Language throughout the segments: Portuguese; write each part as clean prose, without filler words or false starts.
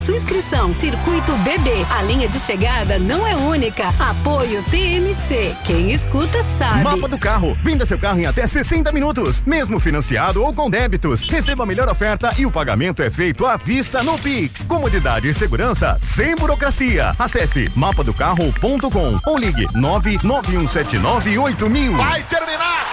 Sua inscrição, Circuito BB. A linha de chegada não é única. Apoio TMC. Quem escuta sabe. Mapa do carro. Venda seu carro em até 60 minutos. Mesmo financiado ou com débitos. Receba a melhor oferta e o pagamento é feito à vista no Pix. Comodidade e segurança sem burocracia. Acesse mapadocarro.com ou ligue 991798000. Vai terminar!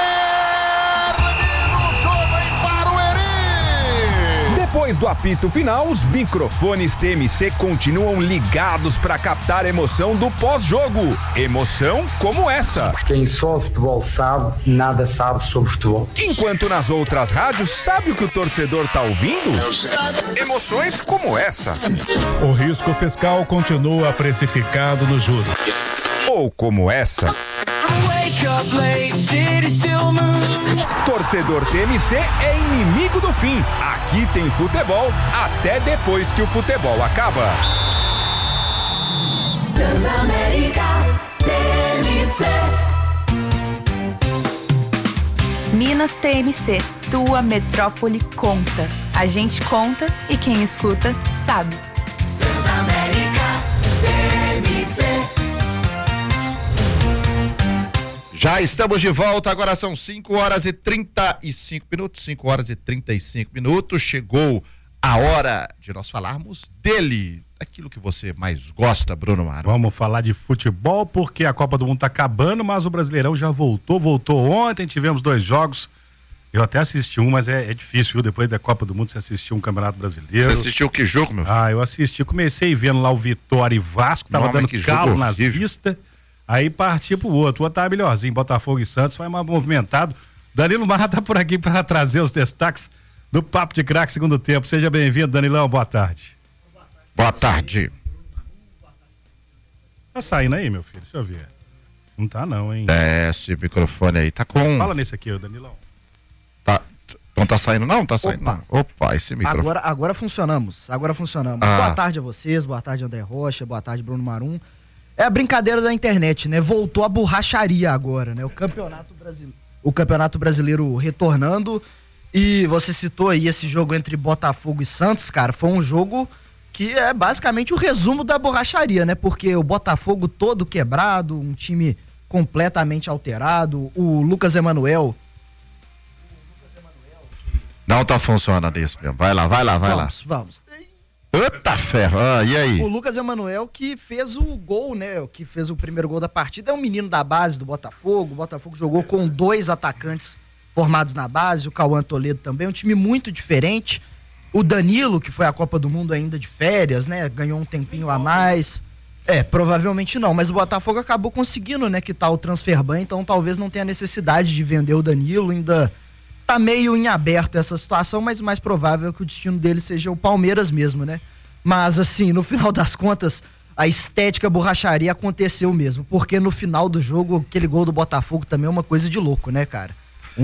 Depois do apito final, os microfones TMC continuam ligados para captar a emoção do pós-jogo. Emoção como essa. Quem só futebol sabe, nada sabe sobre futebol. Enquanto nas outras rádios, sabe o que o torcedor tá ouvindo? Emoções como essa. O risco fiscal continua precificado nos juros. Ou como essa. Torcedor TMC é inimigo do fim. Aqui tem futebol até depois que o futebol acaba. Transamérica TMC. Minas TMC, tua metrópole conta. A gente conta e quem escuta sabe. Transamérica TMC. Já estamos de volta, agora são 5 horas e 35 minutos, 5 horas e 35 minutos, chegou a hora de nós falarmos dele, daquilo que você mais gosta, Bruno Maro. Vamos falar de futebol, porque a Copa do Mundo tá acabando, mas o Brasileirão já voltou ontem, tivemos 2 jogos, eu até assisti um, mas é difícil, viu? Depois da Copa do Mundo você assistiu um Campeonato Brasileiro. Você assistiu que jogo, meu filho? Eu assisti, comecei vendo lá o Vitória e Vasco, tava dando calo nas vistas. Aí partiu pro outro, o outro tá melhorzinho, Botafogo e Santos, vai mais movimentado. Danilo Marra tá por aqui para trazer os destaques do Papo de Craque segundo tempo. Seja bem-vindo, Danilão, boa tarde. Boa tarde. Tá saindo aí, meu filho, deixa eu ver. Não tá não, hein? Esse microfone aí tá com... Fala nesse aqui, Danilão. Tá, não tá saindo não? Tá saindo não. Opa, esse microfone. Agora funcionamos. Boa tarde a vocês, boa tarde André Rocha, boa tarde Bruno Marum. É a brincadeira da internet, né? Voltou a borracharia agora, né? O Campeonato Brasileiro retornando. E você citou aí esse jogo entre Botafogo e Santos, cara. Foi um jogo que é basicamente o resumo da borracharia, né? Porque o Botafogo todo quebrado, um time completamente alterado. O Lucas Emanuel. Não tá funcionando isso mesmo. Vai lá. Vamos. Eita ferro, e aí? O Lucas Emanuel que fez o gol, né? Que fez o primeiro gol da partida, é um menino da base do Botafogo. O Botafogo jogou com 2 atacantes formados na base, o Cauã Toledo também, um time muito diferente. O Danilo, que foi à Copa do Mundo ainda de férias, né? Ganhou um tempinho a mais. Provavelmente não, mas o Botafogo acabou conseguindo, né? Quitar o transfer ban, então talvez não tenha necessidade de vender o Danilo, ainda tá meio em aberto essa situação, mas o mais provável é que o destino dele seja o Palmeiras mesmo, né? Mas assim, no final das contas, a estética borracharia aconteceu mesmo, porque no final do jogo, aquele gol do Botafogo também é uma coisa de louco, né, cara?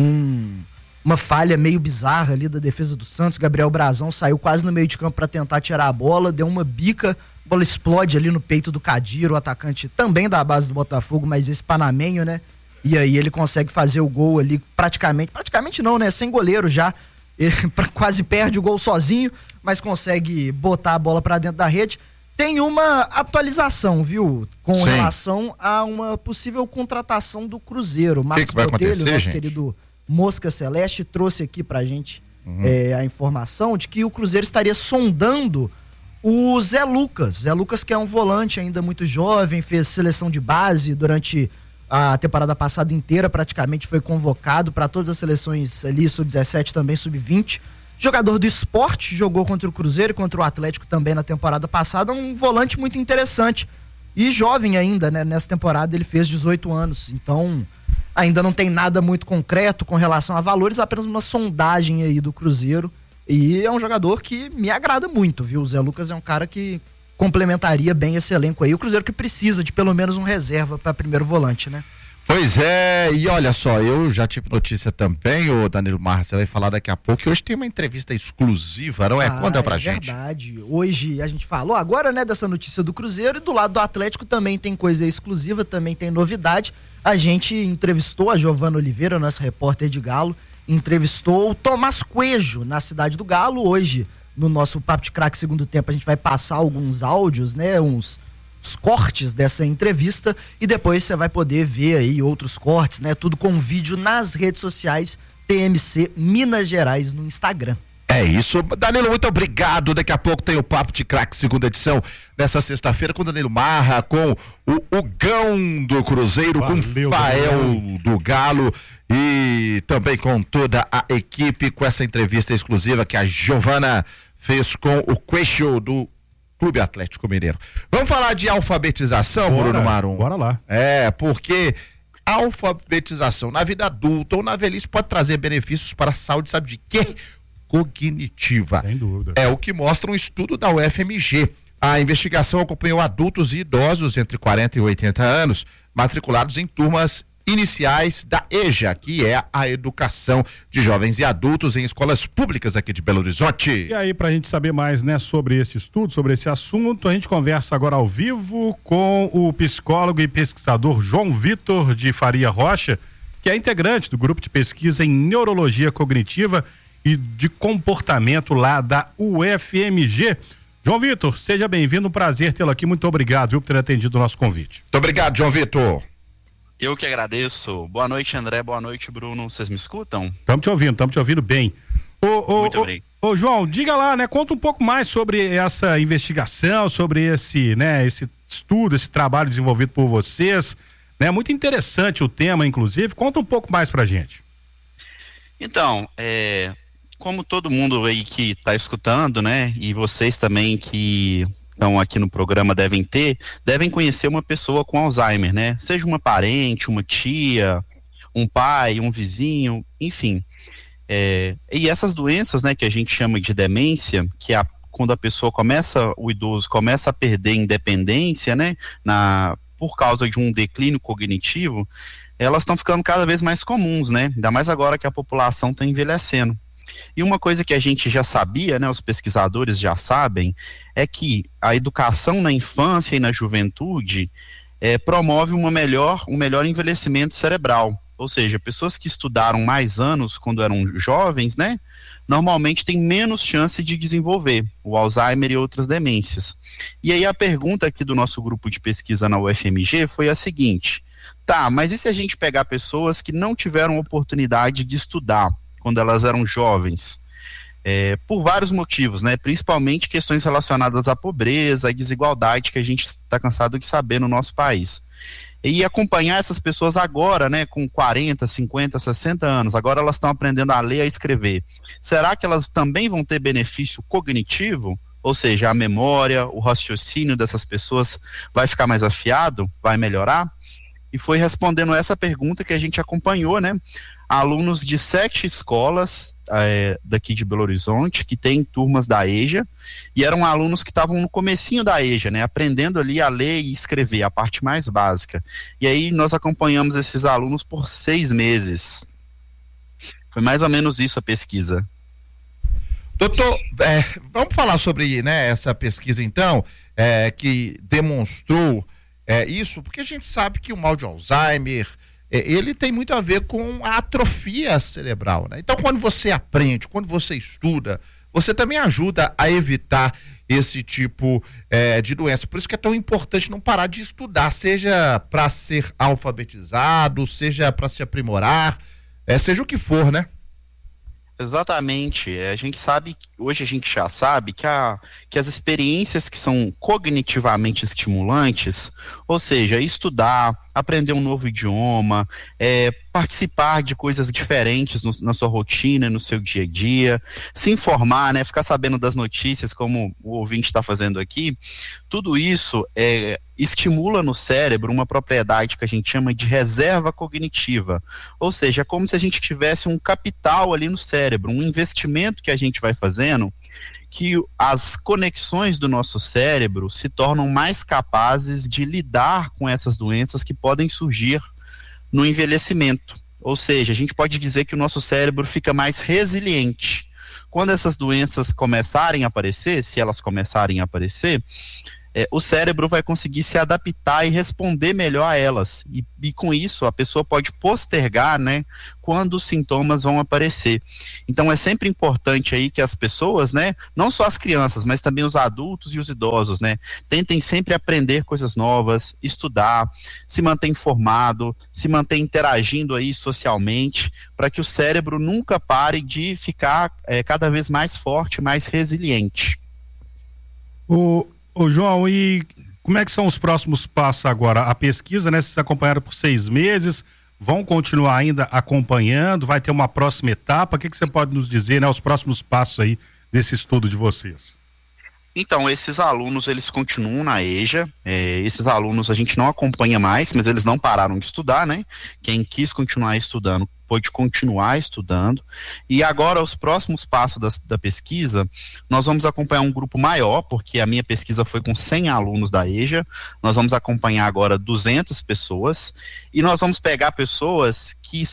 Uma falha meio bizarra ali da defesa do Santos, Gabriel Brazão saiu quase no meio de campo para tentar tirar a bola, deu uma bica, a bola explode ali no peito do Cadiro, o atacante também da base do Botafogo, mas esse panamenho, né? E aí ele consegue fazer o gol ali praticamente não, né? Sem goleiro já, ele quase perde o gol sozinho, mas consegue botar a bola pra dentro da rede. Tem uma atualização, viu? Com relação a uma possível contratação do Cruzeiro. Marcos Botelho, nosso querido Mosca Celeste, trouxe aqui pra gente a informação de que o Cruzeiro estaria sondando o Zé Lucas. Zé Lucas, que é um volante ainda muito jovem, fez seleção de base durante a temporada passada inteira, praticamente foi convocado para todas as seleções ali, sub-17 também, sub-20. Jogador do Sport, jogou contra o Cruzeiro e contra o Atlético também na temporada passada, um volante muito interessante. E jovem ainda, né? Nessa temporada ele fez 18 anos, então ainda não tem nada muito concreto com relação a valores, apenas uma sondagem aí do Cruzeiro. E é um jogador que me agrada muito, viu? O Zé Lucas é um cara que complementaria bem esse elenco aí. O Cruzeiro que precisa de pelo menos um reserva para primeiro volante, né? Pois é, e olha só, eu já tive notícia também, o Danilo Marra, você vai falar daqui a pouco, que hoje tem uma entrevista exclusiva, não é? Conta pra gente. É verdade, hoje a gente falou agora, né, dessa notícia do Cruzeiro, e do lado do Atlético também tem coisa exclusiva, também tem novidade. A gente entrevistou a Giovana Oliveira, nossa repórter de Galo, entrevistou o Tomás Coelho na Cidade do Galo, hoje no nosso Papo de Craque Segundo Tempo, a gente vai passar alguns áudios, né? Uns cortes dessa entrevista e depois você vai poder ver aí outros cortes, né? Tudo com vídeo nas redes sociais TMC Minas Gerais no Instagram. É isso, Danilo, muito obrigado. Daqui a pouco tem o Papo de Craque, segunda edição, nessa sexta-feira, com o Danilo Marra, com o Gão do Cruzeiro, Valeu, com o Fael do Galo e também com toda a equipe, com essa entrevista exclusiva que a Giovana fez com o Queixo do Clube Atlético Mineiro. Vamos falar de alfabetização, Bruno Marum? Bora lá. Porque alfabetização na vida adulta ou na velhice pode trazer benefícios para a saúde, sabe de quê? Cognitiva. Sem dúvida. É o que mostra um estudo da UFMG. A investigação acompanhou adultos e idosos entre 40 e 80 anos, matriculados em turmas iniciais da EJA, que é a educação de jovens e adultos em escolas públicas aqui de Belo Horizonte. E aí, pra gente saber mais, né, sobre este estudo, sobre esse assunto, a gente conversa agora ao vivo com o psicólogo e pesquisador João Vitor de Faria Rocha, que é integrante do grupo de pesquisa em neurologia cognitiva e de comportamento lá da UFMG. João Vitor, seja bem-vindo, um prazer tê-lo aqui, muito obrigado, viu, por ter atendido o nosso convite. Muito obrigado, João Vitor. Eu que agradeço. Boa noite, André, boa noite, Bruno, vocês me escutam? Estamos te ouvindo bem. Muito obrigado. Ô João, diga lá, né, conta um pouco mais sobre essa investigação, sobre esse, né, esse estudo, esse trabalho desenvolvido por vocês, né, muito interessante o tema, inclusive, conta um pouco mais pra gente. Então, como todo mundo aí que está escutando, né, e vocês também que estão aqui no programa devem conhecer uma pessoa com Alzheimer, né? Seja uma parente, uma tia, um pai, um vizinho, enfim. E essas doenças, né, que a gente chama de demência, que é quando o idoso começa a perder independência, né, por causa de um declínio cognitivo, elas estão ficando cada vez mais comuns, né? Ainda mais agora que a população está envelhecendo. E uma coisa que a gente já sabia, né, os pesquisadores já sabem, é que a educação na infância e na juventude promove um melhor envelhecimento cerebral. Ou seja, pessoas que estudaram mais anos quando eram jovens, né, normalmente têm menos chance de desenvolver o Alzheimer e outras demências. E aí a pergunta aqui do nosso grupo de pesquisa na UFMG foi a seguinte: tá, mas e se a gente pegar pessoas que não tiveram oportunidade de estudar quando elas eram jovens, por vários motivos, né? Principalmente questões relacionadas à pobreza, à desigualdade que a gente está cansado de saber no nosso país. E acompanhar essas pessoas agora, né, com 40, 50, 60 anos, agora elas estão aprendendo a ler e a escrever. Será que elas também vão ter benefício cognitivo? Ou seja, a memória, o raciocínio dessas pessoas vai ficar mais afiado? Vai melhorar? E foi respondendo essa pergunta que a gente acompanhou, né, alunos de 7 escolas daqui de Belo Horizonte, que tem turmas da EJA, e eram alunos que estavam no comecinho da EJA, né, aprendendo ali a ler e escrever, a parte mais básica. E aí nós acompanhamos esses alunos por 6 meses. Foi mais ou menos isso a pesquisa. Doutor, vamos falar sobre, né, essa pesquisa então, que demonstrou isso, porque a gente sabe que o mal de Alzheimer, ele tem muito a ver com a atrofia cerebral, né? Então, quando você aprende, quando você estuda, você também ajuda a evitar esse tipo de doença. Por isso que é tão importante não parar de estudar, seja para ser alfabetizado, seja para se aprimorar, seja o que for, né? Exatamente. A gente sabe, hoje a gente já sabe que as experiências que são cognitivamente estimulantes, ou seja, estudar, aprender um novo idioma, participar de coisas diferentes na sua rotina, no seu dia a dia, se informar, né, ficar sabendo das notícias, como o ouvinte está fazendo aqui, tudo isso estimula no cérebro uma propriedade que a gente chama de reserva cognitiva. Ou seja, é como se a gente tivesse um capital ali no cérebro, um investimento que a gente vai fazendo, que as conexões do nosso cérebro se tornam mais capazes de lidar com essas doenças que podem surgir no envelhecimento. Ou seja, a gente pode dizer que o nosso cérebro fica mais resiliente. Quando essas doenças começarem a aparecer, se elas começarem a aparecer, o cérebro vai conseguir se adaptar e responder melhor a elas. E com isso, a pessoa pode postergar, né, quando os sintomas vão aparecer. Então, é sempre importante aí que as pessoas, né, não só as crianças, mas também os adultos e os idosos, né, tentem sempre aprender coisas novas, estudar, se manter informado, se manter interagindo aí socialmente, para que o cérebro nunca pare de ficar cada vez mais forte, mais resiliente. Ô João, e como é que são os próximos passos agora? A pesquisa, né, vocês acompanharam por 6 meses, vão continuar ainda acompanhando, vai ter uma próxima etapa, o que você pode nos dizer, né, os próximos passos aí desse estudo de vocês? Então, esses alunos, eles continuam na EJA, esses alunos a gente não acompanha mais, mas eles não pararam de estudar, né? Quem quis continuar estudando pode continuar estudando. E agora, os próximos passos da pesquisa, nós vamos acompanhar um grupo maior, porque a minha pesquisa foi com 100 alunos da EJA, nós vamos acompanhar agora 200 pessoas, e nós vamos pegar pessoas que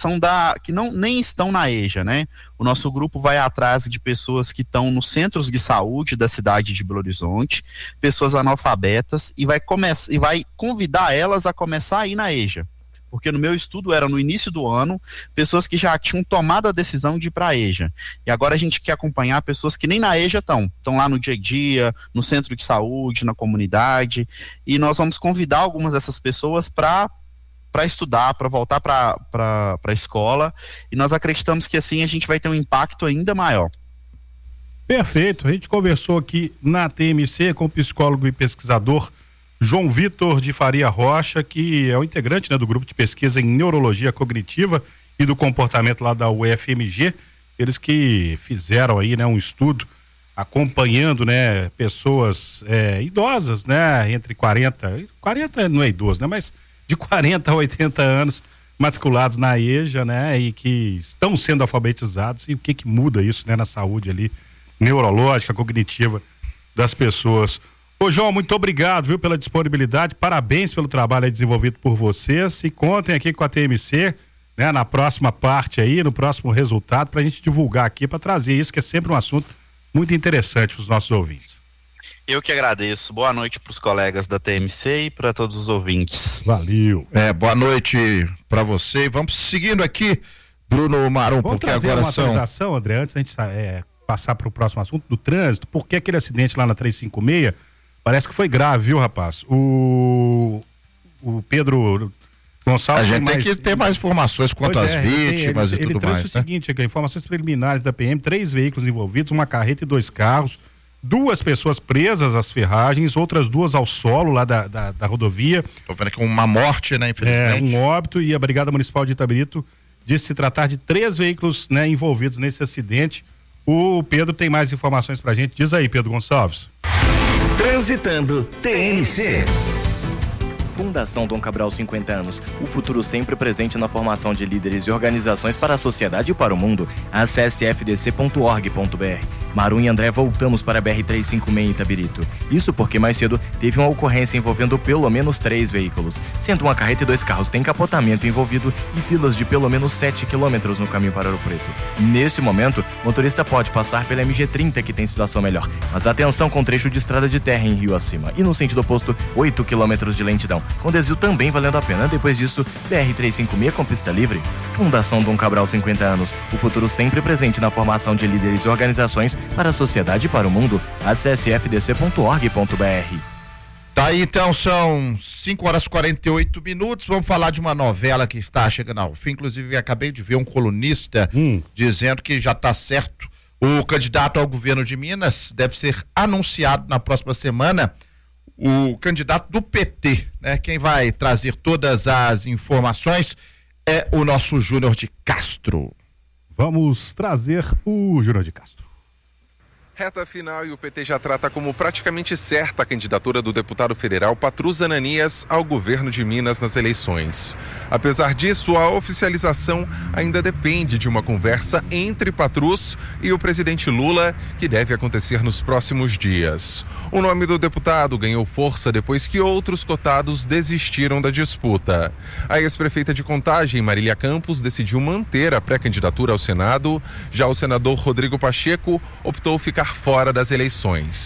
nem estão na EJA, né? O nosso grupo vai atrás de pessoas que estão nos centros de saúde da cidade de Belo Horizonte, pessoas analfabetas, e vai convidar elas a começar a ir na EJA. Porque no meu estudo era no início do ano, pessoas que já tinham tomado a decisão de ir para a EJA. E agora a gente quer acompanhar pessoas que nem na EJA estão lá no dia a dia, no centro de saúde, na comunidade, e nós vamos convidar algumas dessas pessoas para estudar, para voltar para a escola, e nós acreditamos que assim a gente vai ter um impacto ainda maior. Perfeito, a gente conversou aqui na TMC com o psicólogo e pesquisador João Vitor de Faria Rocha, que é o integrante, né, do grupo de pesquisa em neurologia cognitiva e do comportamento lá da UFMG, eles que fizeram aí, né, um estudo acompanhando, né, pessoas idosas, né, entre 40 não é idoso, né, mas de 40 a 80 anos matriculados na EJA, né, e que estão sendo alfabetizados, e o que muda isso, né, na saúde ali neurológica, cognitiva das pessoas. Ô João, muito obrigado, viu, pela disponibilidade, parabéns pelo trabalho aí desenvolvido por vocês, e contem aqui com a TMC, né, na próxima parte aí, no próximo resultado, pra gente divulgar aqui, pra trazer isso, que é sempre um assunto muito interessante pros nossos ouvintes. Eu que agradeço, boa noite pros colegas da TMC e para todos os ouvintes. Valeu. Boa noite pra você, vamos seguindo aqui, Bruno Marum, porque agora uma atualização, André, antes da gente passar pro próximo assunto do trânsito, porque aquele acidente lá na 356, parece que foi grave, viu, rapaz? O Pedro Gonçalves... A gente tem que ter mais informações quanto às vítimas e tudo mais. Ele trouxe o seguinte aqui, informações preliminares da PM, 3 veículos envolvidos, uma carreta e 2 carros, 2 pessoas presas às ferragens, outras 2 ao solo lá da rodovia. Tô vendo aqui uma morte, né, infelizmente. Um óbito, e a Brigada Municipal de Itabirito disse se tratar de 3 veículos, né, envolvidos nesse acidente. O Pedro tem mais informações pra gente. Diz aí, Pedro Gonçalves. Transitando TNC. Fundação Dom Cabral 50 anos. O futuro sempre presente na formação de líderes e organizações para a sociedade e para o mundo. Acesse fdc.org.br. Marum e André voltamos para a BR-356 em Itabirito. Isso porque mais cedo teve uma ocorrência envolvendo pelo menos 3 veículos, sendo uma carreta e 2 carros tem capotamento envolvido e filas de pelo menos 7 quilômetros no caminho para Ouro Preto. Nesse momento, o motorista pode passar pela MG30 que tem situação melhor, mas atenção com trecho de estrada de terra em Rio Acima e no sentido oposto 8 quilômetros de lentidão, com desvio também valendo a pena. Depois disso, BR-356 com pista livre. Fundação Dom Cabral 50 anos. O futuro sempre presente na formação de líderes e organizações para a sociedade e para o mundo. Acesse fdc.org.br. Tá aí, então, são 5h48. Vamos falar de uma novela que está chegando ao fim. Inclusive, acabei de ver um colunista dizendo que já está certo. O candidato ao governo de Minas deve ser anunciado na próxima semana. O candidato do PT, né? Quem vai trazer todas as informações é o nosso Júnior de Castro. Vamos trazer o Júnior de Castro. Reta final e o PT já trata como praticamente certa a candidatura do deputado federal Patrus Ananias ao governo de Minas nas eleições. Apesar disso, a oficialização ainda depende de uma conversa entre Patrus e o presidente Lula, que deve acontecer nos próximos dias. O nome do deputado ganhou força depois que outros cotados desistiram da disputa. A ex-prefeita de Contagem, Marília Campos, decidiu manter a pré-candidatura ao Senado. Já o senador Rodrigo Pacheco optou ficar fora das eleições.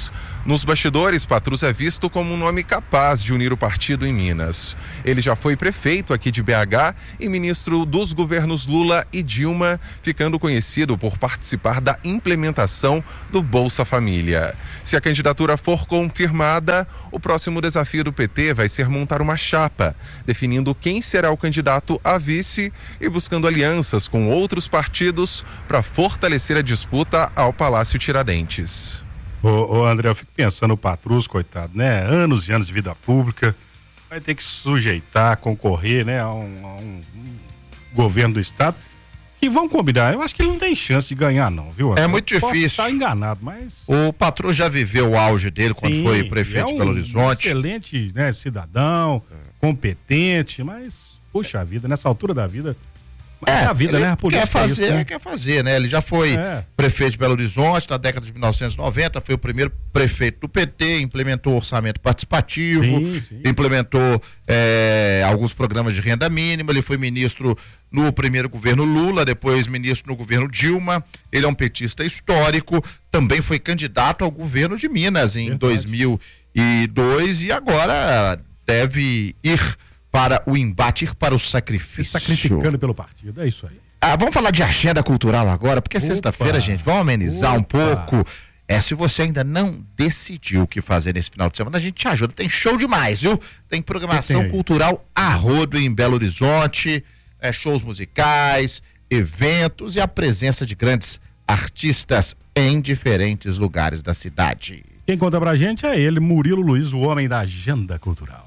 Nos bastidores, Patrus é visto como um nome capaz de unir o partido em Minas. Ele já foi prefeito aqui de BH e ministro dos governos Lula e Dilma, ficando conhecido por participar da implementação do Bolsa Família. Se a candidatura for confirmada, o próximo desafio do PT vai ser montar uma chapa, definindo quem será o candidato a vice e buscando alianças com outros partidos para fortalecer a disputa ao Palácio Tiradentes. Ô André, eu fico pensando, o Patrus, coitado, né? Anos e anos de vida pública, vai ter que se sujeitar, concorrer, né? A um governo do estado. E vamos combinar, eu acho que ele não tem chance de ganhar, não, viu? É muito difícil. Posso estar enganado, mas... O Patrus já viveu o auge dele quando foi prefeito de Belo Horizonte. Excelente, né, cidadão, competente, mas, puxa vida, nessa altura da vida... É a vida, né? A política quer fazer, né? Ele já foi prefeito de Belo Horizonte na década de 1990, foi o primeiro prefeito do PT, implementou o orçamento participativo, implementou alguns programas de renda mínima, ele foi ministro no primeiro governo Lula, depois ministro no governo Dilma, ele é um petista histórico, também foi candidato ao governo de Minas em 2002 e agora deve ir para o embate, ir para o sacrifício. Se sacrificando pelo partido, é isso aí. Vamos falar de agenda cultural agora, porque sexta-feira, gente, vamos amenizar um pouco. Se você ainda não decidiu o que fazer nesse final de semana, a gente te ajuda. Tem show demais, viu? Tem programação cultural a rodo em Belo Horizonte, shows musicais, eventos e a presença de grandes artistas em diferentes lugares da cidade. Quem conta pra gente é ele, Murilo Luiz, o homem da agenda cultural.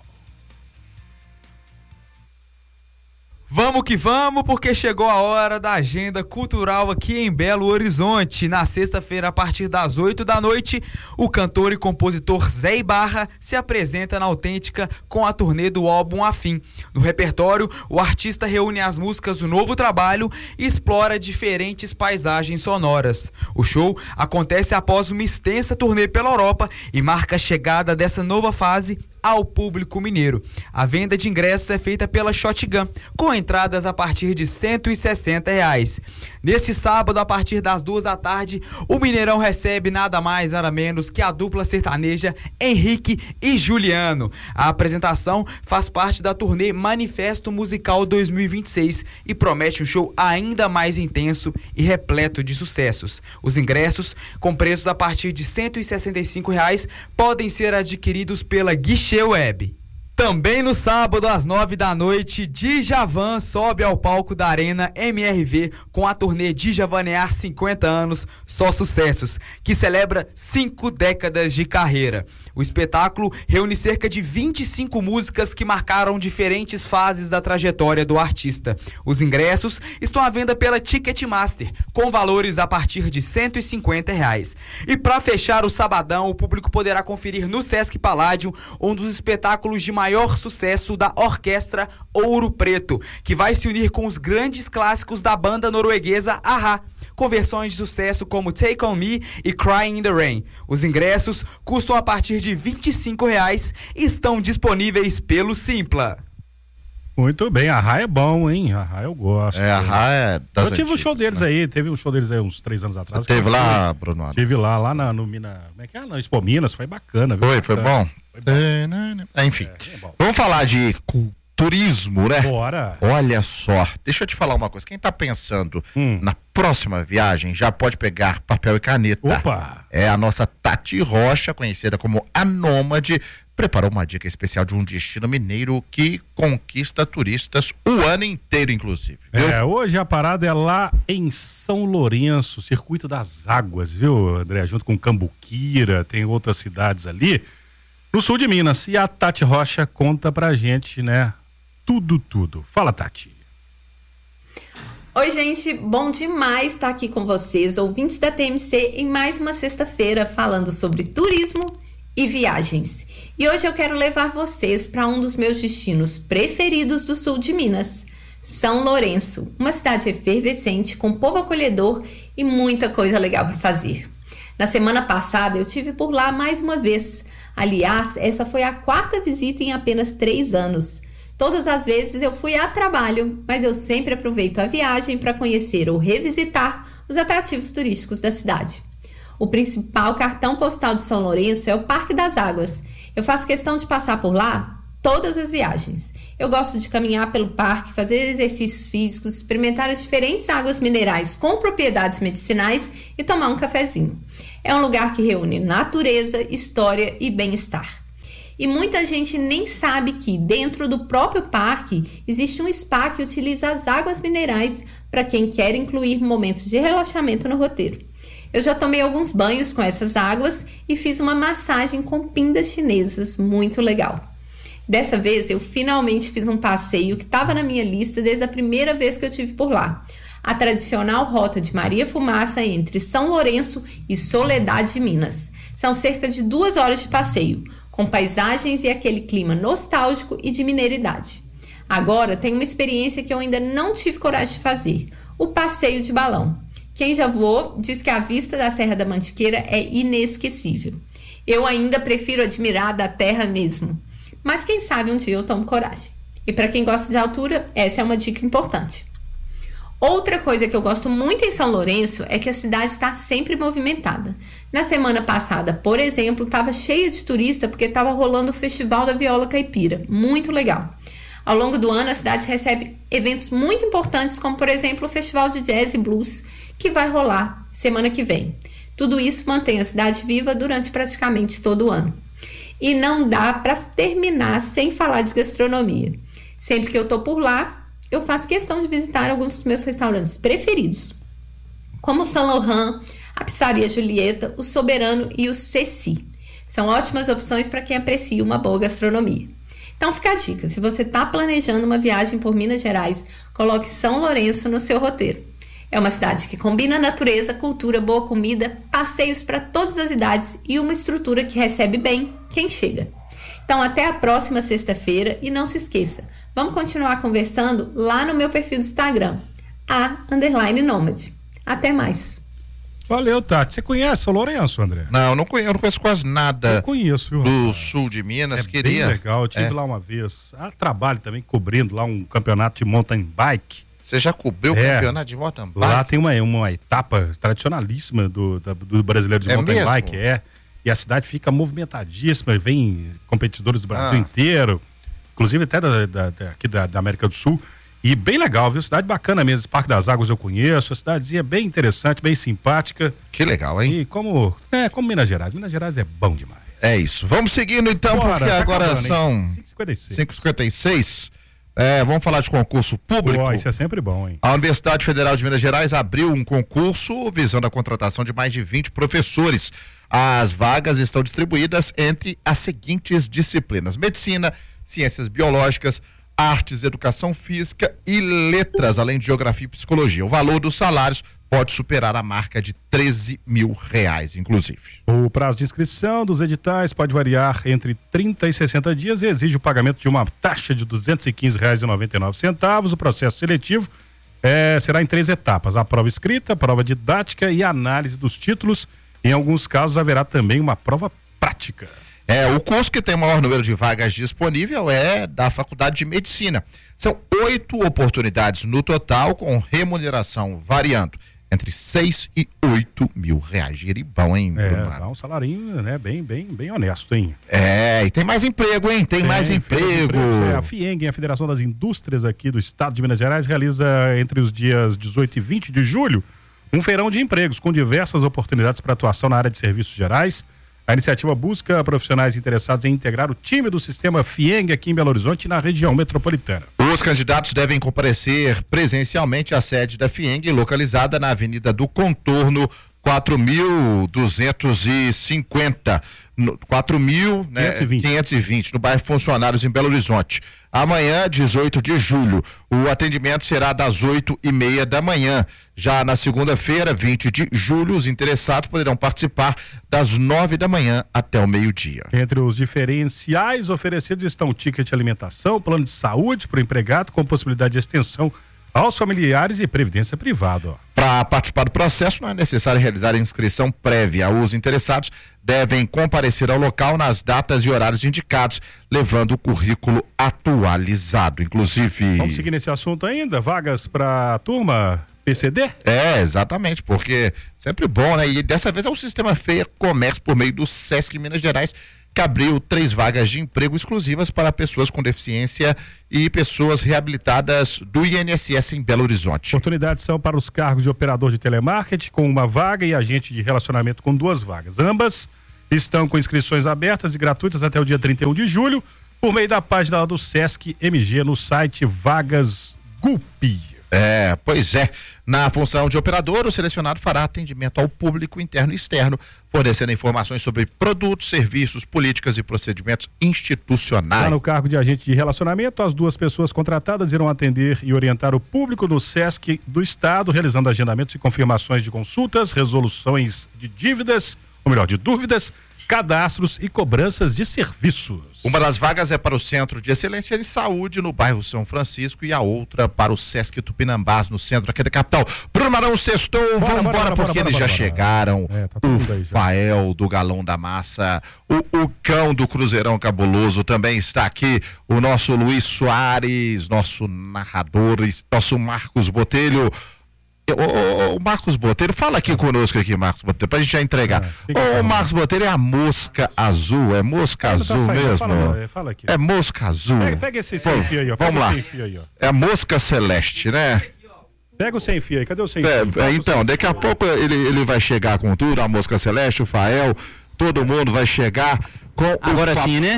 Vamos que vamos, porque chegou a hora da agenda cultural aqui em Belo Horizonte. Na sexta-feira, a partir das 8 da noite, o cantor e compositor Zé Ibarra se apresenta na Autêntica com a turnê do álbum Afim. No repertório, o artista reúne as músicas do novo trabalho e explora diferentes paisagens sonoras. O show acontece após uma extensa turnê pela Europa e marca a chegada dessa nova fase ao público mineiro. A venda de ingressos é feita pela Shotgun, com entradas a partir de R$160. Neste sábado, a partir das 2 da tarde, o Mineirão recebe nada mais, nada menos que a dupla sertaneja Henrique e Juliano. A apresentação faz parte da turnê Manifesto Musical 2026 e promete um show ainda mais intenso e repleto de sucessos. Os ingressos, com preços a partir de R$165, podem ser adquiridos pela Guichê Web. Também no sábado, às 9 da noite, Djavan sobe ao palco da Arena MRV com a turnê Djavanear 50 anos, só sucessos, que celebra 5 décadas de carreira. O espetáculo reúne cerca de 25 músicas que marcaram diferentes fases da trajetória do artista. Os ingressos estão à venda pela Ticketmaster, com valores a partir de R$150. E para fechar o sabadão, o público poderá conferir no Sesc Paládio um dos espetáculos de maior sucesso da Orquestra Ouro Preto, que vai se unir com os grandes clássicos da banda norueguesa A-ha, com versões de sucesso como Take On Me e Crying in the Rain. Os ingressos custam a partir de R$25 e estão disponíveis pelo Simpla. Muito bem, A-ha é bom, hein? A-ha eu gosto. A-ha é das Eu tive um show deles aí, teve um show deles aí uns 3 anos atrás. Você teve lá, Bruno? Tive lá no Minas, como é que é? Na Expo Minas, foi bacana. Viu? Foi bom? Foi bom. Enfim, vamos falar de turismo, né? Bora. Olha só, deixa eu te falar uma coisa, quem tá pensando na próxima viagem já pode pegar papel e caneta. Opa! É a nossa Tati Rocha, conhecida como a Nômade, preparou uma dica especial de um destino mineiro que conquista turistas o ano inteiro, inclusive. Viu? Hoje a parada é lá em São Lourenço, Circuito das Águas, viu, André? Junto com Cambuquira, tem outras cidades ali, no sul de Minas. E a Tati Rocha conta pra gente, né? Tudo. Fala, Tati. Oi, gente, bom demais estar aqui com vocês, ouvintes da TMC, em mais uma sexta-feira falando sobre turismo e viagens. E hoje eu quero levar vocês para um dos meus destinos preferidos do sul de Minas, São Lourenço, uma cidade efervescente, com povo acolhedor e muita coisa legal para fazer. Na semana passada eu tive por lá mais uma vez. Aliás, essa foi a 4ª visita em apenas 3 anos. Todas as vezes eu fui a trabalho, mas eu sempre aproveito a viagem para conhecer ou revisitar os atrativos turísticos da cidade. O principal cartão postal de São Lourenço é o Parque das Águas. Eu faço questão de passar por lá todas as viagens. Eu gosto de caminhar pelo parque, fazer exercícios físicos, experimentar as diferentes águas minerais com propriedades medicinais e tomar um cafezinho. É um lugar que reúne natureza, história e bem-estar. E muita gente nem sabe que dentro do próprio parque existe um spa que utiliza as águas minerais para quem quer incluir momentos de relaxamento no roteiro. Eu já tomei alguns banhos com essas águas e fiz uma massagem com pindas chinesas, muito legal. Dessa vez eu finalmente fiz um passeio que estava na minha lista desde a primeira vez que eu estive por lá. A tradicional rota de Maria Fumaça entre São Lourenço e Soledade de Minas. São cerca de 2 horas de passeio, com paisagens e aquele clima nostálgico e de mineiridade. Agora tem uma experiência que eu ainda não tive coragem de fazer, o passeio de balão. Quem já voou diz que a vista da Serra da Mantiqueira é inesquecível. Eu ainda prefiro admirar da terra mesmo. Mas quem sabe um dia eu tomo coragem. E para quem gosta de altura, essa é uma dica importante. Outra coisa que eu gosto muito em São Lourenço é que a cidade está sempre movimentada. Na semana passada, por exemplo, estava cheia de turista porque estava rolando o Festival da Viola Caipira. Muito legal. Ao longo do ano, a cidade recebe eventos muito importantes, como, por exemplo, o Festival de Jazz e Blues, que vai rolar semana que vem. Tudo isso mantém a cidade viva durante praticamente todo o ano. E não dá para terminar sem falar de gastronomia. Sempre que eu estou por lá, eu faço questão de visitar alguns dos meus restaurantes preferidos, como o Saint Laurent, a Pizzaria Julieta, o Soberano e o Ceci. São ótimas opções para quem aprecia uma boa gastronomia. Então fica a dica, se você está planejando uma viagem por Minas Gerais, coloque São Lourenço no seu roteiro. É uma cidade que combina natureza, cultura, boa comida, passeios para todas as idades e uma estrutura que recebe bem quem chega. Então até a próxima sexta-feira e não se esqueça, vamos continuar conversando lá no meu perfil do Instagram, _Nômade. Até mais. Valeu, Tati. Você conhece São Lourenço, André? Não, eu não conheço quase nada. Eu conheço, viu? Do sul de Minas, Bem legal, eu estive lá uma vez. Trabalho também cobrindo lá um campeonato de mountain bike. Você já cobriu o campeonato de mountain bike? Lá tem uma etapa tradicionalíssima do brasileiro de mountain bike, e a cidade fica movimentadíssima, vem competidores do Brasil inteiro, inclusive até aqui da América do Sul, e bem legal, viu? Cidade bacana mesmo, esse Parque das Águas eu conheço, a cidadezinha bem interessante, bem simpática. Que legal, hein? E como Minas Gerais é bom demais. É isso, vamos seguindo então, porque agora acabando, são 5h56. Vamos falar de concurso público. Isso é sempre bom, hein? A Universidade Federal de Minas Gerais abriu um concurso visando a contratação de mais de 20 professores. As vagas estão distribuídas entre as seguintes disciplinas: medicina, ciências biológicas, artes, educação física e letras, além de geografia e psicologia. O valor dos salários pode superar a marca de R$13 mil, inclusive. O prazo de inscrição dos editais pode variar entre 30 e 60 dias e exige o pagamento de uma taxa de R$ 215,99. O processo seletivo será em 3 etapas: a prova escrita, a prova didática e a análise dos títulos. Em alguns casos haverá também uma prova prática. O curso que tem o maior número de vagas disponível é da Faculdade de Medicina. São 8 oportunidades no total, com remuneração variando entre 6 e 8 mil reais. Giribão, hein, Bruno? Dá um salarinho, né, bem honesto, hein? E tem mais emprego, hein? Tem mais emprego. A FIENG, a Federação das Indústrias aqui do Estado de Minas Gerais, realiza entre os dias 18 e 20 de julho um feirão de empregos com diversas oportunidades para atuação na área de serviços gerais. A iniciativa busca profissionais interessados em integrar o time do sistema FIENG aqui em Belo Horizonte e na região metropolitana. Os candidatos devem comparecer presencialmente à sede da FIENG, localizada na Avenida do Contorno, 4.250, 4.520, no bairro Funcionários, em Belo Horizonte. Amanhã, 18 de julho, o atendimento será das 8h30 da manhã. Já na segunda-feira, 20 de julho, os interessados poderão participar das 9 da manhã até o meio-dia. Entre os diferenciais oferecidos estão o ticket de alimentação, plano de saúde para o empregado com possibilidade de extensão aos familiares e previdência privada. Para participar do processo, não é necessário realizar a inscrição prévia. Os interessados devem comparecer ao local nas datas e horários indicados, levando o currículo atualizado, inclusive. Vamos seguir nesse assunto ainda? Vagas para a turma PCD? É, exatamente, porque sempre bom, né? E dessa vez é o Sistema Feia Comércio por meio do Sesc Minas Gerais, que abriu 3 vagas de emprego exclusivas para pessoas com deficiência e pessoas reabilitadas do INSS em Belo Horizonte. Oportunidades são para os cargos de operador de telemarketing com 1 vaga e agente de relacionamento com 2 vagas. Ambas estão com inscrições abertas e gratuitas até o dia 31 de julho, por meio da página do Sesc MG no site Vagas Gupi. Pois é. Na função de operador, o selecionado fará atendimento ao público interno e externo, fornecendo informações sobre produtos, serviços, políticas e procedimentos institucionais. Já no cargo de agente de relacionamento, as 2 pessoas contratadas irão atender e orientar o público do Sesc do Estado, realizando agendamentos e confirmações de consultas, resoluções de dívidas, ou melhor, de dúvidas, cadastros e cobranças de serviços. Uma das vagas é para o Centro de Excelência em Saúde, no bairro São Francisco, e a outra para o Sesc Tupinambás, no centro aqui da capital. Bruno Marão, sextou, vambora, porque eles já chegaram. O Fael do Galão da Massa, o Cão do Cruzeirão Cabuloso também está aqui, o nosso Luiz Soares, nosso narrador, nosso Marcos Botelho. Ô Marcos Botelho, fala aqui conosco aqui, Marcos Botelho, pra gente já entregar. Ô Marcos Botelho, é a mosca azul, é mosca azul mesmo? Fala aqui. É mosca azul. Pega esse sem fio aí, ó. Vamos lá. É a mosca celeste, né? Pega o sem fio aí, cadê o sem fio? Então, daqui a pouco ele vai chegar com tudo, a mosca celeste, o Fael, todo mundo vai chegar com agora sim, né?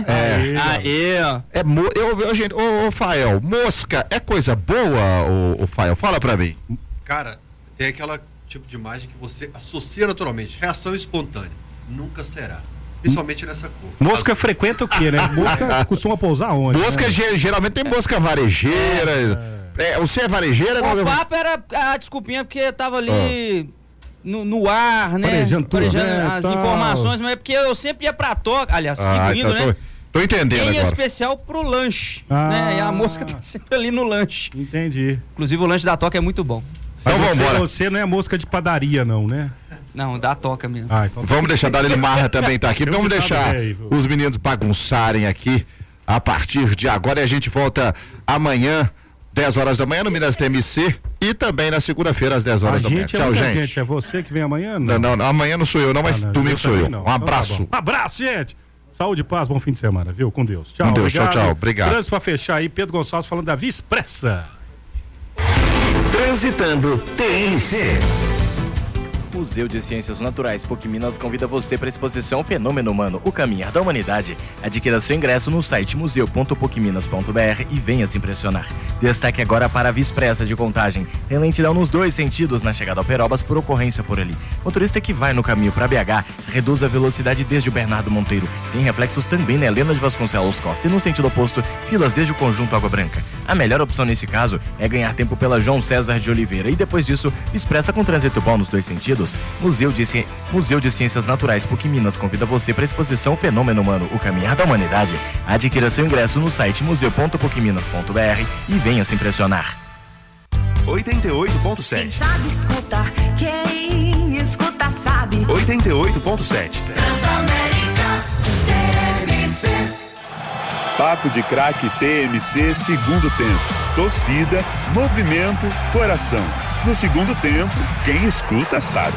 Gente, ô Fael, mosca é coisa boa, o Fael? Fala pra mim. Cara, tem aquela tipo de imagem que você associa naturalmente, reação espontânea. Nunca será. Principalmente nessa cor. Mosca frequenta o quê, né? Mosca costuma pousar onde? Mosca, né? Geralmente tem mosca varejeira. Você é varejeira? O papo era a desculpinha porque eu tava ali no ar, né? Farejando as informações, mas é porque eu sempre ia pra toca, aliás, seguindo, então, né? Tô entendendo em agora. Especial pro lanche, né? E a mosca tá sempre ali no lanche. Entendi. Inclusive o lanche da toca é muito bom. Mas você não é mosca de padaria, não, né? Não, da toca mesmo. Então vamos deixar, Dalila Marra também tá aqui. Vamos deixar os meninos bagunçarem aqui a partir de agora, e a gente volta amanhã, 10 horas da manhã, no Minas TMC, e também na segunda-feira, às 10 horas da manhã. Tchau, gente. É você que vem amanhã? Não, amanhã não sou eu, não, mas domingo sou eu. Um abraço. Então, abraço, gente. Saúde, paz, bom fim de semana, viu? Com Deus. Tchau. Com Deus, tchau. Obrigado. Trânsito pra fechar aí, Pedro Gonçalves falando da Via Expressa. Transitando TMC. Museu de Ciências Naturais PUC Minas convida você para a exposição Fenômeno Humano, o Caminhar da Humanidade. Adquira seu ingresso no site museu.pucminas.br e venha se impressionar. Destaque agora para a Via Expressa de Contagem. Tem lentidão nos 2 sentidos na chegada ao Perobas por ocorrência por ali. Motorista que vai no caminho para BH, reduz a velocidade desde o Bernardo Monteiro. Tem reflexos também na Helena de Vasconcelos Costa e no sentido oposto, filas desde o Conjunto Água Branca. A melhor opção nesse caso é ganhar tempo pela João César de Oliveira e depois disso, Expressa com trânsito bom nos 2 sentidos. Museu de Ciências Naturais PUC Minas convida você para a exposição Fenômeno Humano, o Caminhar da Humanidade. Adquira seu ingresso no site museu.pucminas.br e venha se impressionar. 88.7. Quem sabe escutar, quem escuta sabe. 88.7. Transamérica TMC. Papo de Craque TMC, segundo tempo. Torcida, movimento, coração. No segundo tempo, quem escuta sabe.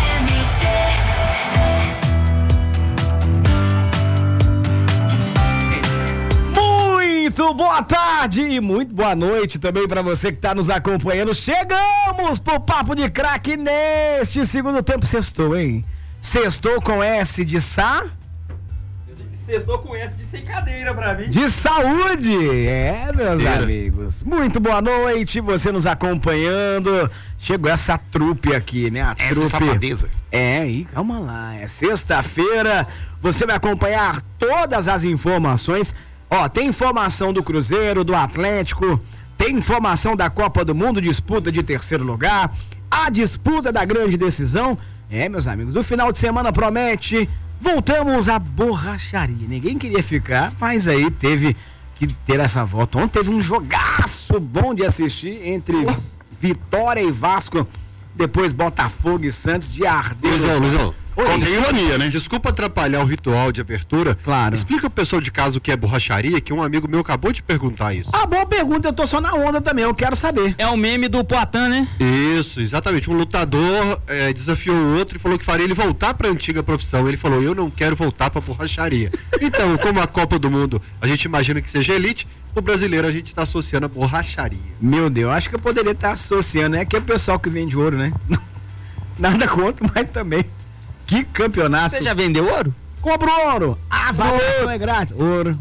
Muito boa tarde e muito boa noite também para você que está nos acompanhando. Chegamos pro Papo de Craque neste segundo tempo. Sextou, hein? Sextou com S de Sá. Sextou com S de sem cadeira pra mim. De saúde! Meus amigos. Muito boa noite, você nos acompanhando. Chegou essa trupe aqui, né? A trupe. Safadeza. E calma lá. É sexta-feira. Você vai acompanhar todas as informações. Tem informação do Cruzeiro, do Atlético. Tem informação da Copa do Mundo, disputa de 3º lugar. A disputa da grande decisão. Meus amigos, o final de semana promete. Voltamos à borracharia. Ninguém queria ficar, mas aí teve que ter essa volta. Ontem teve um jogaço bom de assistir entre Vitória e Vasco. Depois Botafogo e Santos de arder. Tem ironia, né? Desculpa atrapalhar o ritual de abertura. Claro. Explica pro pessoal de casa o que é borracharia, que um amigo meu acabou de perguntar isso. Boa pergunta, eu tô só na onda também, eu quero saber. É o meme do Poitin, né? Isso, exatamente. Um lutador desafiou o outro e falou que faria ele voltar pra antiga profissão. Ele falou, eu não quero voltar pra borracharia. Então, como a Copa do Mundo, a gente imagina que seja elite, o brasileiro a gente está associando a borracharia. Meu Deus, acho que eu poderia estar associando, é que é o pessoal que vende ouro, né? Nada contra, mas também. Que campeonato. Você já vendeu ouro? Compro ouro. Avaliação é grátis. Ouro.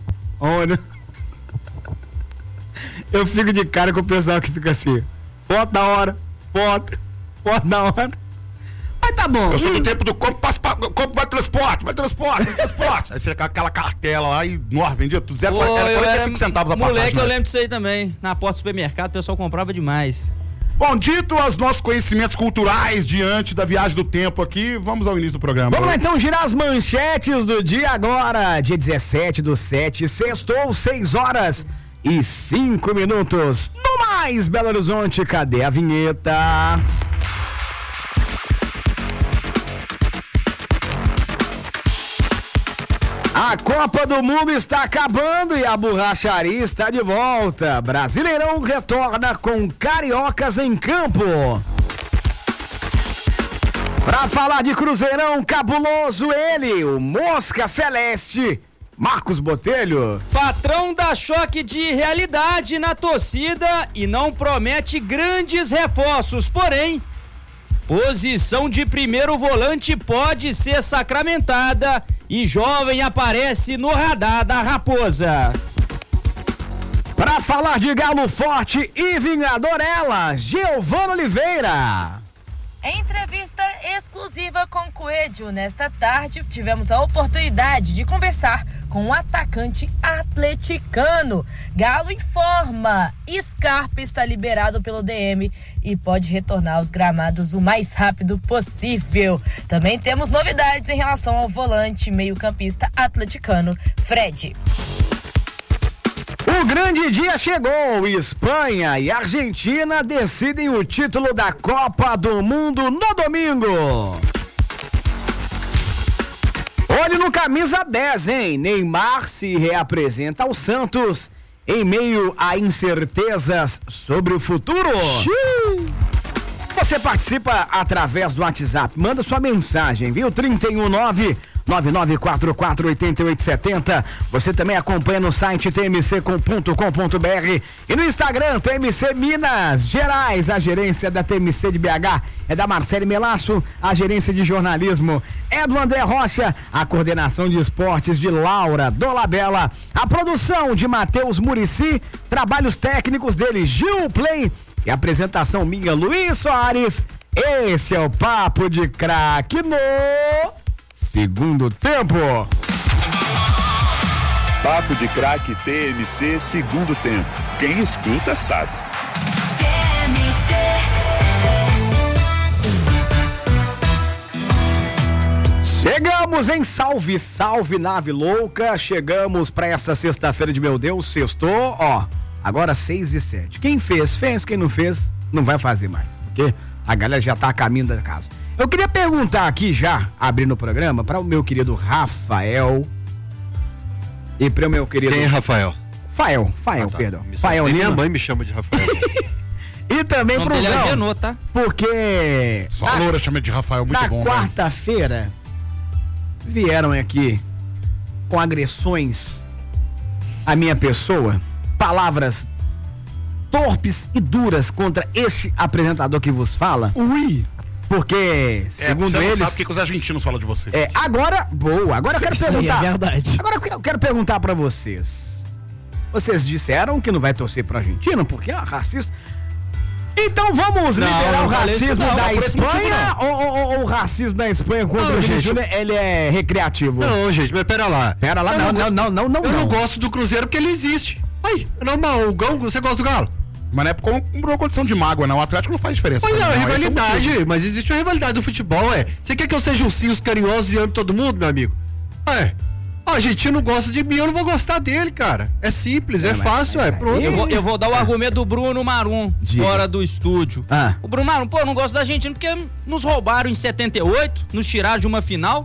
Eu fico de cara com o pessoal que fica assim. Foto da hora. Foto da hora. Mas tá bom. Eu sou do tempo do compro vai transporte. Aí você com aquela cartela lá e nós vendia tudo. 45 centavos a passagem. Moleque, eu lembro disso aí também. Na porta do supermercado o pessoal comprava demais. Bom, dito os nossos conhecimentos culturais diante da viagem do tempo aqui, vamos ao início do programa. Vamos lá então girar as manchetes do dia agora, dia 17/7, sextou, 6h05. No mais, Belo Horizonte, cadê a vinheta? A Copa do Mundo está acabando e a borracharia está de volta. Brasileirão retorna com cariocas em campo. Para falar de Cruzeirão cabuloso, ele, o Mosca Celeste, Marcos Botelho. Patrão dá choque de realidade na torcida e não promete grandes reforços, porém, posição de primeiro volante pode ser sacramentada e jovem aparece no radar da Raposa. Para falar de Galo forte e vingador, ela, Giovana Oliveira. Em entrevista exclusiva com Coelho, nesta tarde tivemos a oportunidade de conversar com um atacante atleticano. Galo informa, Scarpa está liberado pelo DM e pode retornar aos gramados o mais rápido possível. Também temos novidades em relação ao volante meio-campista atleticano Fred. O grande dia chegou. Espanha e Argentina decidem o título da Copa do Mundo no domingo. Olho no camisa 10, hein? Neymar se reapresenta ao Santos em meio a incertezas sobre o futuro. Você participa através do WhatsApp. Manda sua mensagem, viu? 319-9944-8870. Você também acompanha no site tmc.com.br e no Instagram, TMC Minas Gerais. A gerência da TMC de BH é da Marcele Melasso, a gerência de jornalismo é do André Rocha, a coordenação de esportes de Laura Dolabella, a produção de Matheus Murici, trabalhos técnicos dele, Gil Play, e a apresentação minha, Luiz Soares. Esse é o Papo de Craque no segundo tempo. Papo de Craque TMC segundo tempo. Quem escuta sabe. Chegamos em Salve, Salve Nave Louca. Chegamos pra essa sexta-feira de meu Deus, sextou, ó. Agora 6h07. Quem fez, fez. Quem não fez, não vai fazer mais. Porque a galera já tá a caminho da casa. Eu queria perguntar aqui já, abrindo o programa, para o meu querido Rafael. E para o meu querido... Quem é Rafael? Fael, perdão. Fael Lima. Minha mãe me chama de Rafael. E também pro Léo. Renault, tá? Porque... Só a Loura chama de Rafael, muito bom. Na quarta-feira, vieram aqui com agressões à minha pessoa. Palavras torpes e duras contra este apresentador que vos fala. Ui! Porque, segundo você eles... Você sabe o que os argentinos falam de você. Agora eu quero perguntar... É verdade. Agora eu quero perguntar pra vocês. Vocês disseram que não vai torcer pro argentino porque é racista. Então vamos liberar o racismo da Espanha ou o racismo da Espanha contra o argentino, ele é recreativo? Não, gente, mas pera lá. Não. Eu não gosto do Cruzeiro porque ele existe. Aí, é normal, o Galo, você gosta do Galo? Mas não é por uma condição de mágoa, não. O Atlético não faz diferença. Mas é uma rivalidade, mas existe uma rivalidade do futebol, Você quer que eu seja um Cios carinhoso e ame todo mundo, meu amigo? O argentino gosta de mim, eu não vou gostar dele, cara. É simples, é fácil, pronto. Eu vou dar o argumento do Bruno Marum, fora do estúdio. O Bruno Marum, eu não gosto da Argentina porque nos roubaram em 78, nos tiraram de uma final.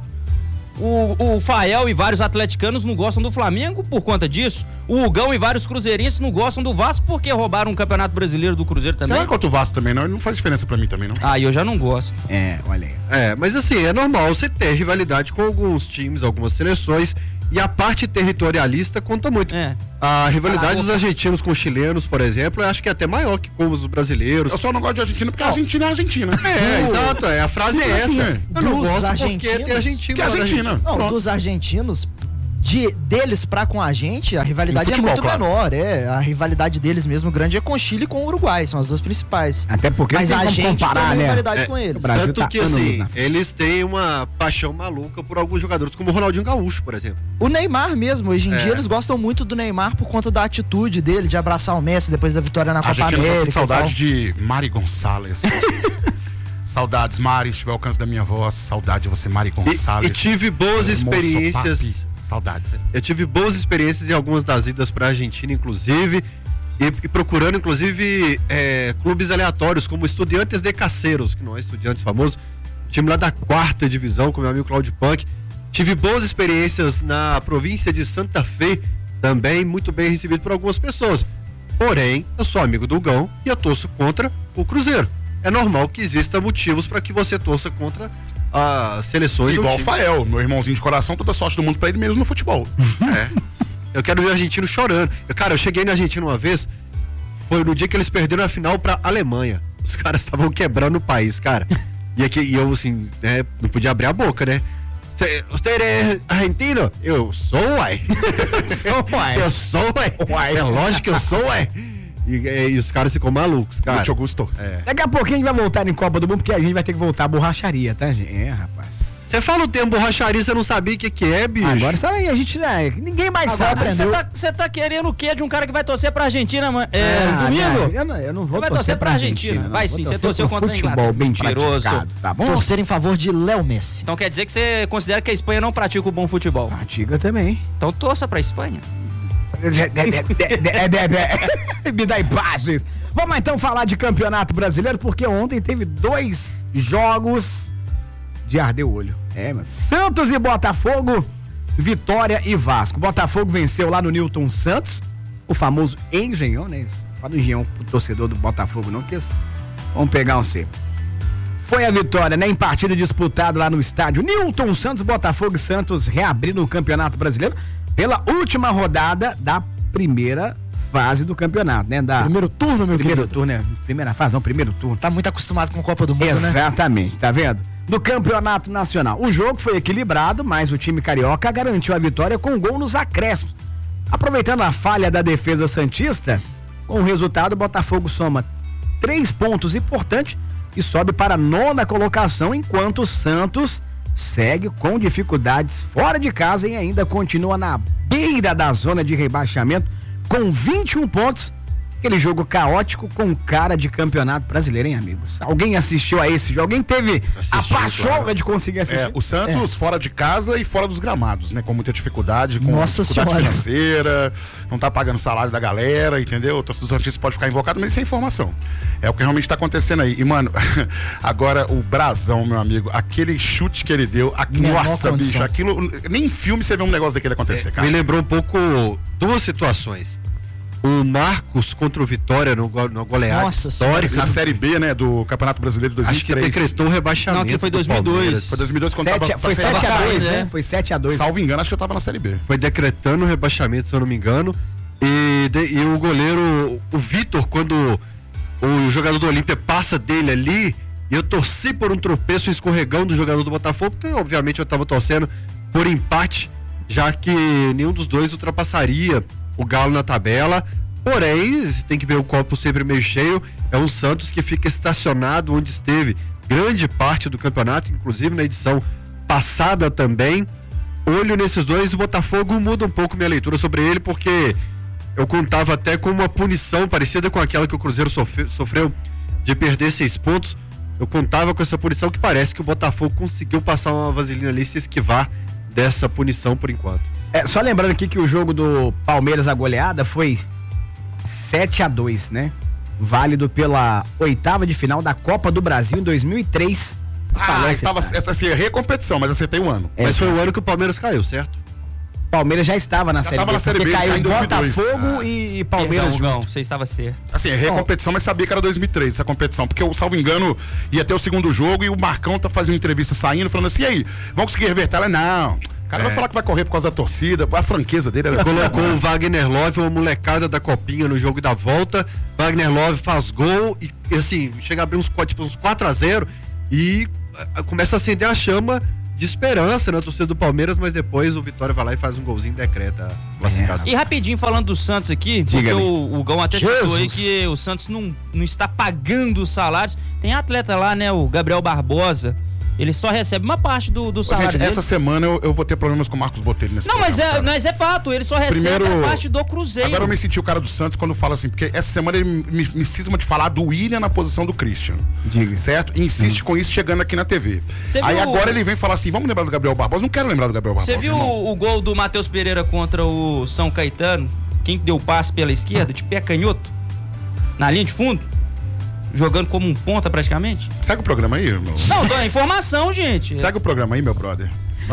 O Fael e vários atleticanos não gostam do Flamengo por conta disso. O Hugão e vários cruzeirenses não gostam do Vasco porque roubaram um campeonato brasileiro do Cruzeiro também. Não é contra o Vasco também, não faz diferença pra mim também, não. Eu já não gosto. Olha aí. Mas assim, é normal você ter rivalidade com alguns times, algumas seleções, e a parte territorialista conta muito. A rivalidade dos argentinos com os chilenos, por exemplo, eu acho que é até maior que com os brasileiros. Eu só não gosto de Argentina porque a Argentina é Argentina. Exato, a frase é essa. Eu não gosto porque tem argentino. Não, dos argentinos, deles pra com a gente, a rivalidade é muito menor. A rivalidade deles mesmo grande é com o Chile e com o Uruguai, são as duas principais. Até porque mas não tem a gente comparar, tem né? rivalidade com eles. Tanto que assim, eles têm uma paixão maluca por alguns jogadores, como o Ronaldinho Gaúcho, por exemplo. O Neymar mesmo, hoje em dia eles gostam muito do Neymar por conta da atitude dele de abraçar o Messi depois da vitória na Copa América. Saudade de Mari Gonçalves. Saudades, Mari, estiver ao alcance da minha voz, saudade de você, Mari Gonçalves. E tive boas experiências. Saudades. Eu tive boas experiências em algumas das idas pra Argentina, inclusive, e procurando, inclusive, clubes aleatórios, como Estudiantes de Caseros, que não é Estudiantes famoso, time lá da 4ª divisão, com meu amigo Claudio Punk. Tive boas experiências na província de Santa Fe, também muito bem recebido por algumas pessoas. Porém, eu sou amigo do Gão e eu torço contra o Cruzeiro. É normal que existam motivos para que você torça contra as seleções. Igual o Fael, meu irmãozinho de coração, toda sorte do mundo pra ele mesmo no futebol. Eu quero ver o argentino chorando. Eu cheguei na Argentina uma vez, foi no dia que eles perderam a final pra Alemanha. Os caras estavam quebrando o país, cara. E eu, assim, não podia abrir a boca, né? Você é argentino? Eu sou, uai. Eu sou, uai. É lógico que eu sou, uai. E os caras ficam malucos, cara. Muito Augusto. Daqui a pouquinho a gente vai voltar em Copa do Mundo, porque a gente vai ter que voltar à borracharia, tá, gente? Rapaz. Você fala o termo borracharia, você não sabia o que é, bicho? Agora sabe, a gente, ninguém mais sabe. Você tá querendo o quê de um cara que vai torcer pra Argentina, domingo? Eu não vou vai torcer pra Argentina. Vai sim, você torceu contra a Inglaterra. Bem praticado, tá bom? Torcer em favor de Léo Messi. Então quer dizer que você considera que a Espanha não pratica o bom futebol? Pratica também. Então torça pra Espanha. Me dá imagens. Vamos lá então falar de Campeonato Brasileiro, porque ontem teve 2 jogos de arder o olho. Mas Santos e Botafogo, Vitória e Vasco. Botafogo venceu lá no Newton Santos, o famoso Engenhão, né? Fala do Engenhão pro torcedor do Botafogo, não, que vamos pegar um C. Foi a vitória, né? Em partida disputada lá no estádio Newton Santos. Botafogo e Santos reabrindo o Campeonato Brasileiro pela última rodada da primeira fase do campeonato, né? Primeiro turno, meu primeiro turno, né? Primeira fase, não, primeiro turno. Tá muito acostumado com a Copa do Mundo, né? Exatamente, tá vendo? Do Campeonato Nacional. O jogo foi equilibrado, mas o time carioca garantiu a vitória com um gol nos acréscimos. Aproveitando a falha da defesa santista, com o resultado, o Botafogo soma 3 pontos importantes e sobe para a 9ª colocação, enquanto o Santos segue com dificuldades fora de casa e ainda continua na beira da zona de rebaixamento com 21 pontos. Aquele jogo caótico com cara de campeonato brasileiro, hein, amigos? Alguém assistiu a esse jogo? Alguém teve a pachorra de conseguir assistir? O Santos fora de casa e fora dos gramados, né? Com muita dificuldade, com Nossa dificuldade senhora. financeira, não tá pagando o salário da galera, entendeu? O torcedor santista pode ficar invocado, mas isso é informação. É o que realmente tá acontecendo aí. E, mano, agora o Brazão, meu amigo, aquele chute que ele deu, nossa, bicho, aquilo, nem em filme você vê um negócio daquele acontecer, cara. Me lembrou um pouco 2 situações. O Marcos contra o Vitória no goleada histórica. Na Série B, né, do Campeonato Brasileiro de 2003. Acho que decretou o rebaixamento. Não, que foi 2002. Foi 2002 quando foi 7-2, né? Foi 7-2. Salvo engano, acho que eu tava na Série B. Foi decretando o rebaixamento, se eu não me engano. E o goleiro, o Vitor, quando o jogador do Olímpia passa dele ali, eu torci por um tropeço, um escorregão do jogador do Botafogo, porque obviamente eu tava torcendo por empate, já que nenhum dos dois ultrapassaria o Galo na tabela. Porém, tem que ver o copo sempre meio cheio. É um Santos que fica estacionado onde esteve grande parte do campeonato, inclusive na edição passada também. Olho nesses dois. O Botafogo muda um pouco minha leitura sobre ele, porque eu contava até com uma punição parecida com aquela que o Cruzeiro sofreu de perder 6 pontos. Eu contava com essa punição, que parece que o Botafogo conseguiu passar uma vaselina ali e se esquivar dessa punição por enquanto. Só lembrando aqui que o jogo do Palmeiras, a goleada, foi 7-2, né? Válido pela 8ª de final da Copa do Brasil em 2003. Estava assim, recompetição, mas acertei o ano. Mas foi o ano que o Palmeiras caiu, certo? Palmeiras já estava na Série B, porque caiu Botafogo e Palmeiras. Não, você estava certo. Assim, recompetição, mas sabia que era 2003 essa competição, porque eu, salvo engano, ia ter o segundo jogo e o Marcão tá fazendo entrevista saindo, falando assim, e aí, vamos conseguir reverter? Ela, não, o cara vai falar que vai correr por causa da torcida, a franqueza dele era... Colocou o Wagner Love, uma molecada da Copinha no jogo da volta, Wagner Love faz gol e assim, chega a abrir uns 4-0 e começa a acender a chama de esperança na torcida do Palmeiras, mas depois o Vitória vai lá e faz um golzinho e decreta a classificação. E rapidinho falando do Santos aqui, porque o Gão até citou aí que o Santos não está pagando os salários. Tem atleta lá, né, o Gabriel Barbosa, ele só recebe uma parte do salário dele. Essa semana eu vou ter problemas com o Marcos Botelho nesse programa. Mas é fato, ele só recebe a parte do Cruzeiro. Agora eu me senti o cara do Santos quando fala assim, porque essa semana ele me cisma de falar do William na posição do Christian. Diga. Certo? E insiste com isso chegando aqui na TV. Aí agora ele vem falar assim, vamos lembrar do Gabriel Barbosa? Não quero lembrar do Gabriel Barbosa. Você viu o gol do Matheus Pereira contra o São Caetano? Quem deu o passe pela esquerda, de pé canhoto, na linha de fundo? Jogando como um ponta praticamente? Segue o programa aí, meu. Não, dou a informação, gente. Segue o programa aí, meu brother.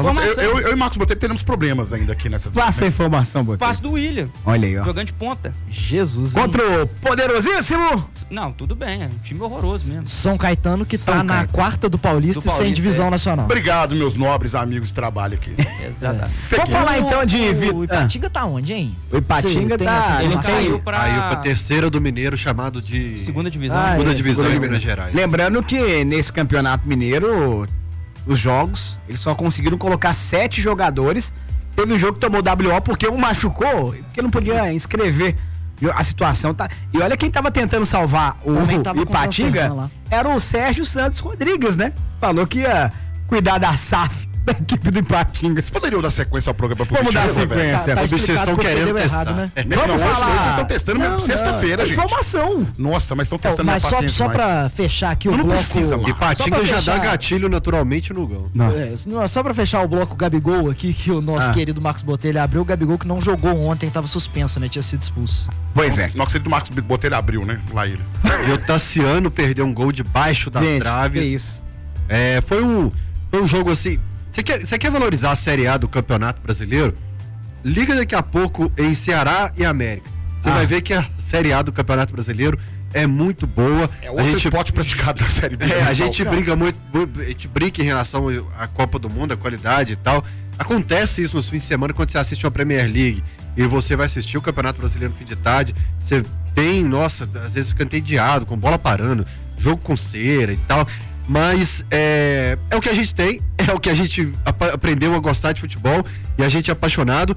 Eu e Marcos Botelho teremos problemas ainda aqui nessa... Passa a informação, Botelho. Passe do William. Olha aí, ó. Jogando de ponta. Jesus. Contra o poderosíssimo... Não, tudo bem, é um time horroroso mesmo. São Caetano que tá na quarta do Paulista e sem divisão nacional. Obrigado, meus nobres amigos de trabalho aqui. Exatamente. Vamos falar então de... O Ipatinga tá onde, hein? O Ipatinga tá... Ele caiu pra terceira do Mineiro, chamado de... Segunda divisão. Segunda divisão em Minas Gerais. Lembrando que nesse campeonato mineiro... Os jogos, eles só conseguiram colocar 7 jogadores. Teve um jogo que tomou WO porque um machucou, porque não podia inscrever. A situação tá... E olha quem tava tentando salvar o Ipatinga, era o Sérgio Santos Rodrigues, né? Falou que ia cuidar da SAF da equipe do Ipatinga. Vocês poderiam dar sequência ao programa pro Vamos dar sequência. Vocês estão querendo testar. Errado, né? Não, vocês estão testando mesmo sexta-feira, gente. Informação. Nossa, mas estão testando minha paciência. Mas só pra fechar aqui o bloco... Ipatinga já dá gatilho naturalmente no Gão. Só pra fechar o bloco Gabigol aqui, que o nosso querido Marcos Botelho abriu. O Gabigol que não jogou ontem, tava suspenso, né? Tinha sido expulso. Pois é. Nosso querido Marcos Botelho abriu, né? Lá ele. E o Tassiano perdeu um gol debaixo das traves. Que isso. Foi um jogo assim... Você quer valorizar a Série A do Campeonato Brasileiro? Liga daqui a pouco em Ceará e América. Você vai ver que a Série A do Campeonato Brasileiro é muito boa. É outro esporte praticado da Série B. A gente brinca muito, a gente brinca em relação à Copa do Mundo, a qualidade e tal. Acontece isso nos fins de semana quando você assiste uma Premier League e você vai assistir o Campeonato Brasileiro no fim de tarde. Você tem, às vezes fica entediado, com bola parando, jogo com cera e tal. Mas é o que a gente tem, é o que a gente aprendeu a gostar de futebol e a gente é apaixonado.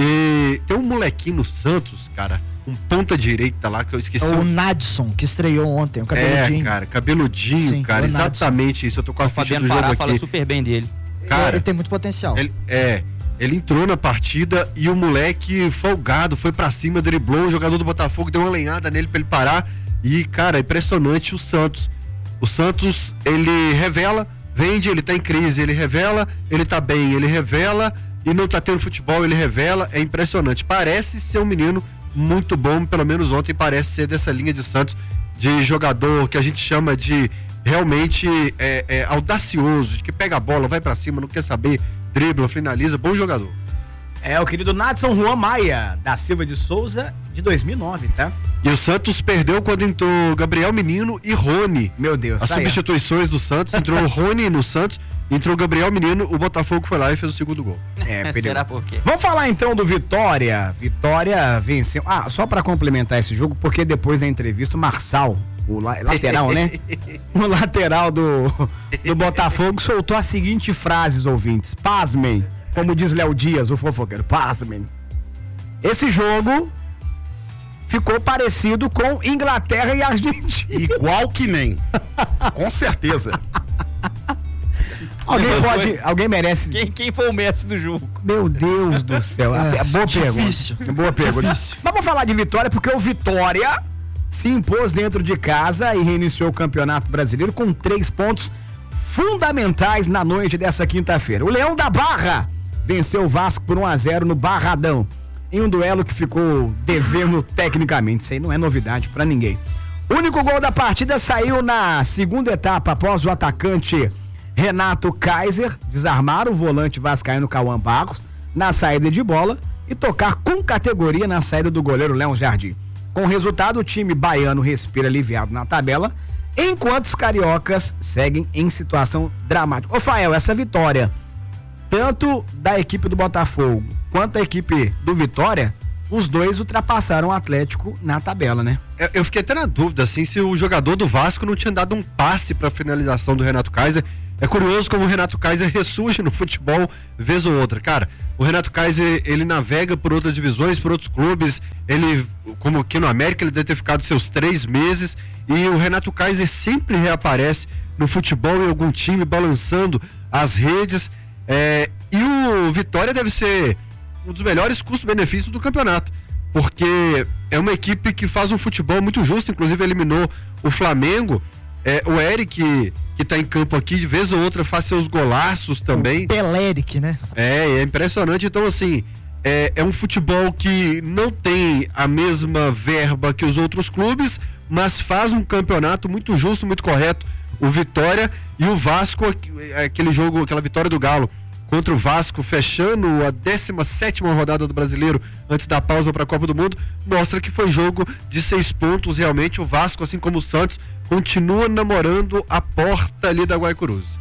E tem um molequinho no Santos, cara, um ponta direita lá que eu esqueci. O Nadson, que estreou ontem, o cabeludinho. Cara, cabeludinho. Sim, cara, exatamente isso. Eu tô com a ficha do jogo aqui. Fala super bem dele. Cara, ele tem muito potencial. Ele entrou na partida e o moleque folgado, foi pra cima, driblou, o jogador do Botafogo deu uma lenhada nele pra ele parar. E, cara, impressionante o Santos. O Santos, ele revela, vende, ele tá em crise, ele revela, ele tá bem, ele revela, e não tá tendo futebol, ele revela, é impressionante. Parece ser um menino muito bom, pelo menos ontem parece ser dessa linha de Santos, de jogador que a gente chama de realmente audacioso, que pega a bola, vai pra cima, não quer saber, dribla, finaliza, bom jogador. É o querido Nadson Juan Maia, da Silva de Souza, de 2009, tá? E o Santos perdeu quando entrou Gabriel Menino e Rony. Meu Deus. As substituições do Santos, entrou o Rony no Santos, entrou o Gabriel Menino, o Botafogo foi lá e fez o segundo gol. Será por quê? Vamos falar então do Vitória. Vitória venceu. Só pra complementar esse jogo, porque depois da entrevista o Marçal, o lateral, né? O lateral do Botafogo soltou as seguintes frases, ouvintes. Pasmem. Como diz Léo Dias, o fofoqueiro, pasmem. Esse jogo ficou parecido com Inglaterra e Argentina. Igual que nem. Com certeza. Alguém merece. Quem foi o mestre do jogo? Meu Deus do céu. Boa pergunta. Boa pergunta. Mas vamos falar de Vitória, porque o Vitória se impôs dentro de casa e reiniciou o Campeonato Brasileiro com 3 pontos fundamentais na noite dessa quinta-feira. O Leão da Barra venceu o Vasco por 1-0 no Barradão, em um duelo que ficou devendo tecnicamente. Isso aí não é novidade pra ninguém. O único gol da partida saiu na segunda etapa, após o atacante Renato Kaiser desarmar o volante vascaíno Cauã Barros na saída de bola e tocar com categoria na saída do goleiro Léo Jardim. Com o resultado, o time baiano respira aliviado na tabela, enquanto os cariocas seguem em situação dramática. Ô Fael, essa vitória, tanto da equipe do Botafogo quanto da equipe do Vitória, os dois ultrapassaram o Atlético na tabela, né? Eu fiquei até na dúvida, assim, se o jogador do Vasco não tinha dado um passe pra finalização do Renato Kaiser. É curioso como o Renato Kaiser ressurge no futebol vez ou outra. Cara, o Renato Kaiser, ele navega por outras divisões, por outros clubes. Ele, como aqui no América, ele deve ter ficado seus 3 meses. E o Renato Kaiser sempre reaparece no futebol em algum time, balançando as redes. E o Vitória deve ser um dos melhores custo-benefício do campeonato. Porque é uma equipe que faz um futebol muito justo, inclusive eliminou o Flamengo. O Eric, que tá em campo aqui, de vez ou outra faz seus golaços também. O Peleric, né? É impressionante. Então, assim, é um futebol que não tem a mesma verba que os outros clubes, mas faz um campeonato muito justo, muito correto. O Vitória e o Vasco, aquele jogo, aquela vitória do Galo contra o Vasco, fechando a 17ª rodada do Brasileiro antes da pausa para a Copa do Mundo, mostra que foi jogo de 6 pontos. Realmente o Vasco, assim como o Santos, continua namorando a porta ali da Guaicurus.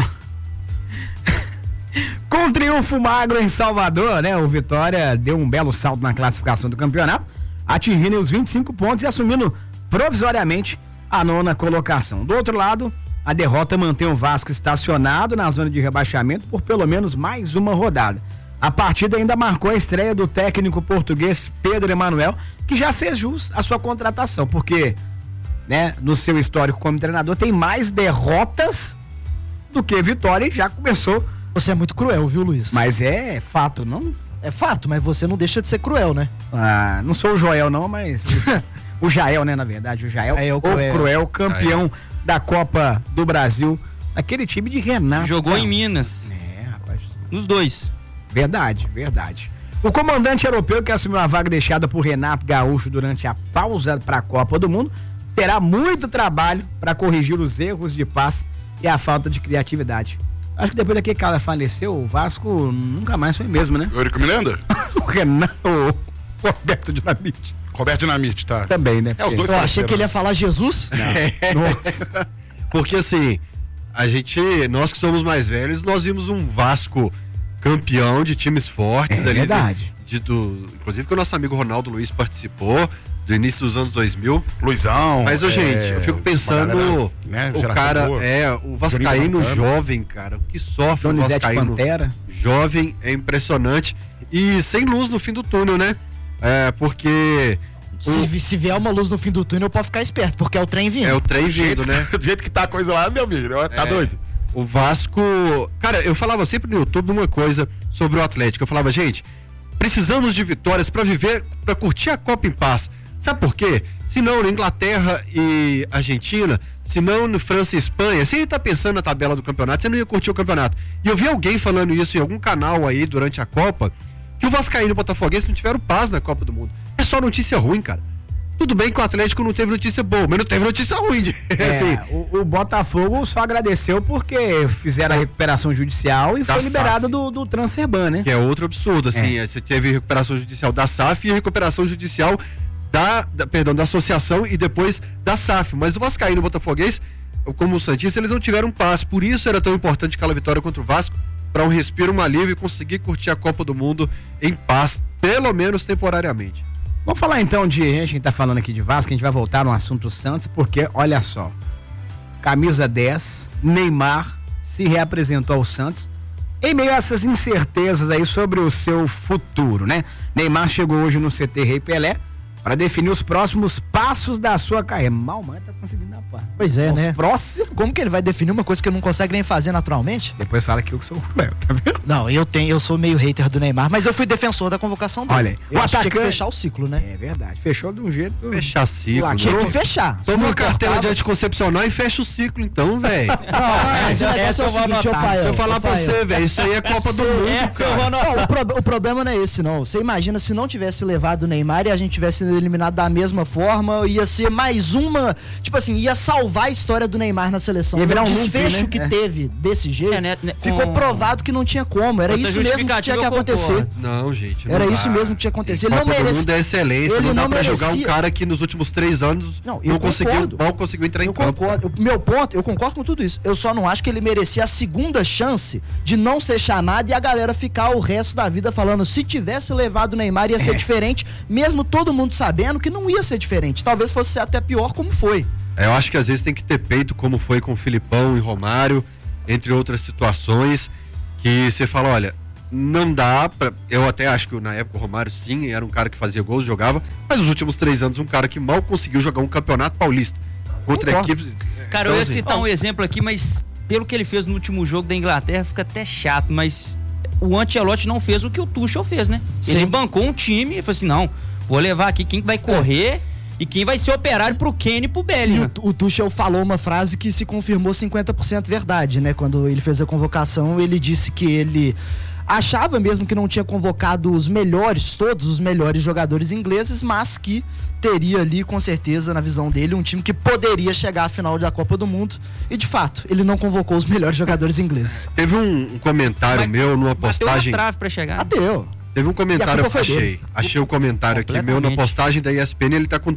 Com triunfo magro em Salvador, né? O Vitória deu um belo salto na classificação do campeonato, atingindo os 25 pontos e assumindo provisoriamente a 9ª colocação. Do outro lado, a derrota mantém o Vasco estacionado na zona de rebaixamento por pelo menos mais uma rodada. A partida ainda marcou a estreia do técnico português Pedro Emanuel, que já fez jus à sua contratação, porque, né, no seu histórico como treinador, tem mais derrotas do que vitória e já começou. Você é muito cruel, viu, Luiz? Mas é fato, não? É fato, mas você não deixa de ser cruel, né? Ah, não sou o Joel não, mas o Jael, né, na verdade, o Jael, o cruel campeão da Copa do Brasil, aquele time de Renato. Jogou em Minas. Rapaz. Nos dois. Verdade. O comandante europeu, que assumiu a vaga deixada por Renato Gaúcho durante a pausa para a Copa do Mundo, terá muito trabalho para corrigir os erros de passe e a falta de criatividade. Acho que depois daquele cara faleceu, o Vasco nunca mais foi mesmo, né? Eurico Miranda? O Renato, o Roberto Dinamite. Roberto Dinamite, tá? Também, né? Os dois. Eu achei que ele ia falar Jesus. Não. Nossa. Porque assim, nós que somos mais velhos, nós vimos um Vasco campeão de times fortes ali. Verdade. Inclusive que o nosso amigo Ronaldo Luiz participou do início dos anos 2000. Luizão. Mas, gente, eu fico pensando, galera, né, o cara, o vascaíno jovem, cara, o que sofre o vascaíno Pantera. Jovem é impressionante e sem luz no fim do túnel, né? Porque se vier uma luz no fim do túnel, pode ficar esperto, porque é o trem vindo. É o trem vindo, né? Do jeito que tá a coisa lá, meu amigo, tá doido. O Vasco, cara, eu falava sempre no YouTube uma coisa sobre o Atlético. Eu falava, gente, precisamos de vitórias pra viver, pra curtir a Copa em paz. Sabe por quê? Se não, na Inglaterra e Argentina, se não na França e Espanha, você ia estar pensando na tabela do campeonato, você não ia curtir o campeonato. E eu vi alguém falando isso em algum canal aí durante a Copa, que o Vascaíno e o Botafoguense não tiveram paz na Copa do Mundo. É só notícia ruim, cara. Tudo bem que o Atlético não teve notícia boa, mas não teve notícia ruim. Assim. O Botafogo só agradeceu porque fizeram a recuperação judicial e foi liberado do transfer ban, né? Que é outro absurdo, assim. Você teve recuperação judicial da SAF e recuperação judicial da associação e depois da SAF. Mas o Vascaíno e o Botafoguense, como o Santista, eles não tiveram paz. Por isso era tão importante aquela vitória contra o Vasco, para um respiro, um alívio e conseguir curtir a Copa do Mundo em paz, pelo menos temporariamente. Vamos falar então de, a gente tá falando aqui de Vasco, a gente vai voltar no assunto Santos, porque olha só, camisa 10, Neymar se reapresentou ao Santos em meio a essas incertezas aí sobre o seu futuro, né? Neymar chegou hoje no CT Rei Pelé para definir os próximos passos da sua carreira. Mal, mano, tá conseguindo dar paz. Pois é, né? Próximo. Como que ele vai definir uma coisa que ele não consegue nem fazer naturalmente? Depois fala que eu sou o Léo, tá vendo? Não, eu sou meio hater do Neymar, mas eu fui defensor da convocação dele. Olha, eu acho que tinha que fechar o ciclo, né? É verdade. Fechou de um jeito. Fechar ciclo. Tinha que fechar. Toma uma carteira de anticoncepcional e fecha o ciclo, então, velho. Mas o negócio é o seguinte, Deixa eu falar pra você, velho. Isso aí é Copa do Mundo, cara. O problema não é esse, não. Você imagina se não tivesse levado o Neymar e a gente tivesse sido eliminado da mesma forma, ia ser mais uma. Tipo assim, ia salvar a história do Neymar na seleção. Ia virar o um desfecho loop, né? que teve desse jeito, ficou provado que não tinha como. Era isso mesmo que tinha que acontecer. Não, gente. Era isso mesmo que tinha que acontecer. Ele não Copa do merecia. Mundo é excelência. Ele não dá não pra jogar um merecia. cara que nos últimos 3 anos Não, não conseguiu entrar em campo. Meu ponto, eu concordo com tudo isso. Eu só não acho que ele merecia a segunda chance de não ser chamado e a galera ficar o resto da vida falando, se tivesse levado o Neymar ia ser diferente, mesmo todo mundo sabendo que não ia ser diferente. Talvez fosse ser até pior como foi. Eu acho que às vezes tem que ter peito, como foi com o Filipão e Romário, entre outras situações, que você fala, olha, não dá pra... Eu até acho que na época o Romário sim, era um cara que fazia gols, jogava, mas nos últimos 3 anos um cara que mal conseguiu jogar um campeonato paulista contra equipes. Cara, eu ia citar um exemplo aqui, mas pelo que ele fez no último jogo da Inglaterra, fica até chato, mas o Ancelotti não fez o que o Tuchel fez, né? Sim. Ele bancou um time e falou assim, não, vou levar aqui quem vai correr e quem vai ser operário pro Kane e pro Bellingham. E o Tuchel falou uma frase que se confirmou 50% verdade, né? Quando ele fez a convocação, ele disse que ele achava mesmo que não tinha convocado os melhores, todos os melhores jogadores ingleses, mas que teria ali, com certeza, na visão dele, um time que poderia chegar à final da Copa do Mundo. E, de fato, ele não convocou os melhores jogadores ingleses. Teve um comentário meu numa postagem... Bateu na trave pra chegar. Bateu. Teve um comentário, achei o comentário aqui meu na postagem da ESPN, ele tá com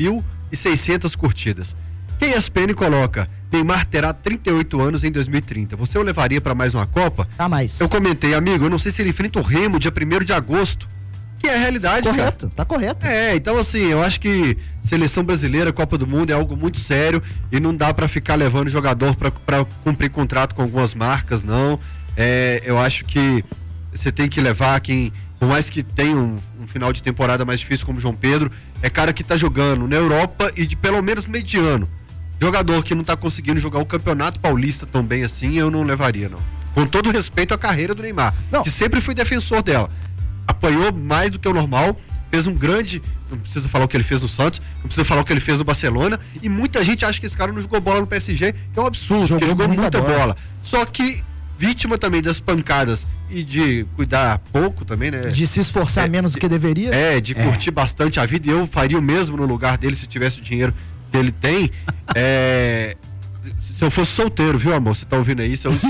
13.600 curtidas. Que a ESPN coloca, Neymar terá 38 anos em 2030. Você o levaria para mais uma Copa? Tá mais. Eu comentei, amigo, eu não sei se ele enfrenta o Remo dia 1º de agosto. Que é a realidade, correto, cara. Tá correto. Então assim, eu acho que seleção brasileira, Copa do Mundo é algo muito sério e não dá para ficar levando jogador para cumprir contrato com algumas marcas, não. Eu acho que você tem que levar quem, por mais que tenha um final de temporada mais difícil como o João Pedro, é cara que tá jogando na Europa e de pelo menos mediano. Jogador que não tá conseguindo jogar o Campeonato Paulista tão bem assim, eu não levaria, não. Com todo respeito à carreira do Neymar, que sempre fui defensor dela. Apanhou mais do que o normal, fez um grande, não precisa falar o que ele fez no Santos, não precisa falar o que ele fez no Barcelona, e muita gente acha que esse cara não jogou bola no PSG, que é um absurdo, porque jogou muita bola. Só que vítima também das pancadas e de cuidar pouco também, né? De se esforçar menos do que deveria. De curtir bastante a vida, e eu faria o mesmo no lugar dele se tivesse o dinheiro que ele tem. Se eu fosse solteiro, viu, amor? Você tá ouvindo aí? Se eu...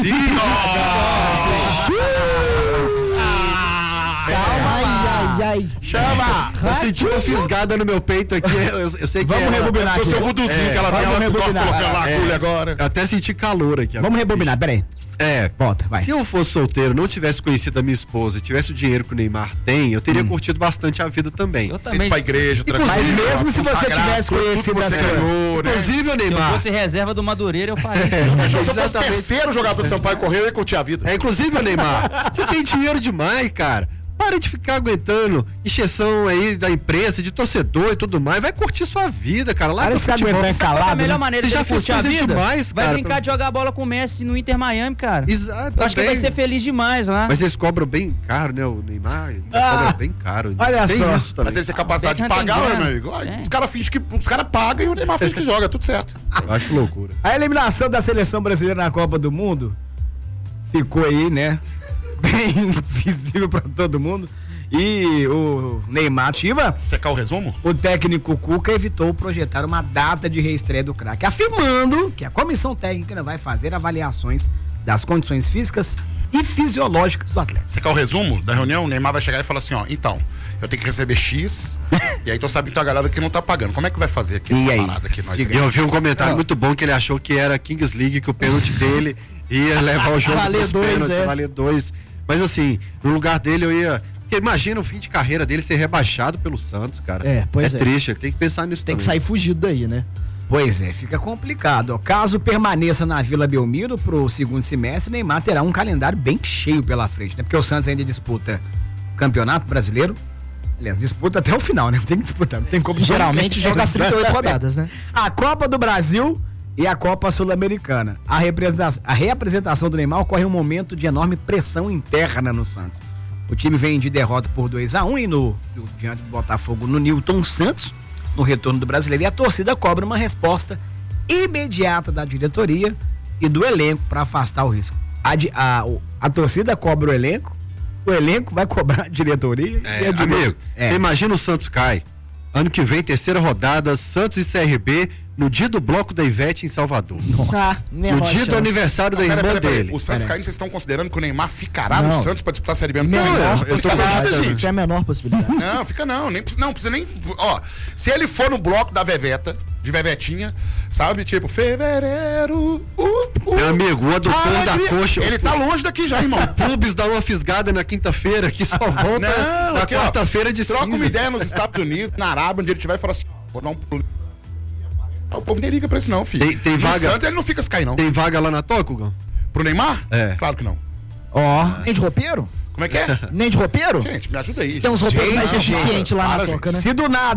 Chama! Eu senti uma fisgada no meu peito aqui. Eu sei que vamos rebobinar aqui. Seu vuduzinho que ela tem, ela colocando lá agulha agora. Eu até senti calor aqui. Vamos rebobinar, peraí. Volta, vai. Se eu fosse solteiro, não tivesse conhecido a minha esposa e tivesse o dinheiro que o Neymar tem, eu teria curtido bastante a vida também. Eu também. Ir pra igreja, mas mesmo se você tivesse conhecido a sua... Inclusive o Neymar. Se eu fosse reserva do Madureira, eu faria. Se eu fosse terceiro jogador do Sampaio Correia, eu ia curtir a vida. Inclusive o Neymar, você tem dinheiro demais, cara. Para de ficar aguentando encheção aí da imprensa, de torcedor e tudo mais. Vai curtir sua vida, cara. Lá para de ficar aguentando calado. A melhor maneira de curtir a vida demais, vai cara, brincar de jogar bola com o Messi no Inter Miami, cara. Exato. Eu acho que vai ser feliz demais lá. Mas eles cobram bem caro, né? O Neymar cobra bem caro. Olha tem só. Isso mas ele tem capacidade de pagar, meu amigo. Os caras fingem que os caras pagam e o Neymar finge que joga, tudo certo. Eu acho loucura. A eliminação da seleção brasileira na Copa do Mundo ficou aí, né? Bem visível pra todo mundo. E o Neymar ativa. Você quer o resumo? O técnico Cuca evitou projetar uma data de reestreia do craque, afirmando que a comissão técnica vai fazer avaliações das condições físicas e fisiológicas do atleta. Você quer o resumo da reunião? O Neymar vai chegar e falar assim, ó, então, eu tenho que receber X, e aí tu sabe que tem a galera que não tá pagando. Como é que vai fazer aqui essa parada aqui? Eu vi um comentário muito bom que ele achou que era Kings League, que o pênalti dele ia levar o jogo valer pros pênaltis, valer 2. Mas assim, no lugar dele eu ia... Porque imagina o fim de carreira dele ser rebaixado pelo Santos, cara. É triste, ele tem que pensar nisso também. Tem que sair fugido daí, né? Pois é, fica complicado. Caso permaneça na Vila Belmiro pro segundo semestre, Neymar terá um calendário bem cheio pela frente, né? Porque o Santos ainda disputa Campeonato Brasileiro, Aliás, disputa até o final, né? Não tem que disputar, não tem como. Geralmente joga as 38 rodadas, né? A Copa do Brasil e a Copa Sul-Americana. A reapresentação do Neymar ocorre em um momento de enorme pressão interna no Santos. O time vem de derrota por 2-1 e diante do Botafogo no Newton Santos, no retorno do Brasileiro, e a torcida cobra uma resposta imediata da diretoria e do elenco para afastar o risco. A torcida cobra o elenco vai cobrar a diretoria. Amigo, você imagina o Santos cai. Ano que vem, terceira rodada, Santos e CRB, no dia do bloco da Ivete em Salvador. No dia do aniversário da irmã dele. O Santos caindo, vocês estão considerando que o Neymar ficará no Santos pra disputar a Série B no Não, eu tô com gente. É a menor possibilidade. Não, fica não. Não precisa nem. Ó, se ele for no bloco da Veveta, de Vevetinha, sabe? Tipo, fevereiro. Meu amigo, o adutor da coxa. Ele tá longe daqui já, irmão. O Pubis dá uma fisgada na quinta-feira, que só volta na quarta-feira de cinza. Troca uma ideia nos Estados Unidos, na Arábia, onde ele tiver e fala assim: vou dar um pulo. O povo nem liga pra isso, não, filho. Tem vaga. No Santos ele não fica se cair, não. Tem vaga lá na Toca, Gão? Pro Neymar? É. Claro que não. Nem de roupeiro? Como é que é? Nem de roupeiro? Gente, me ajuda aí. Tem uns roupeiros mais eficientes lá na Toca, né? Se do nada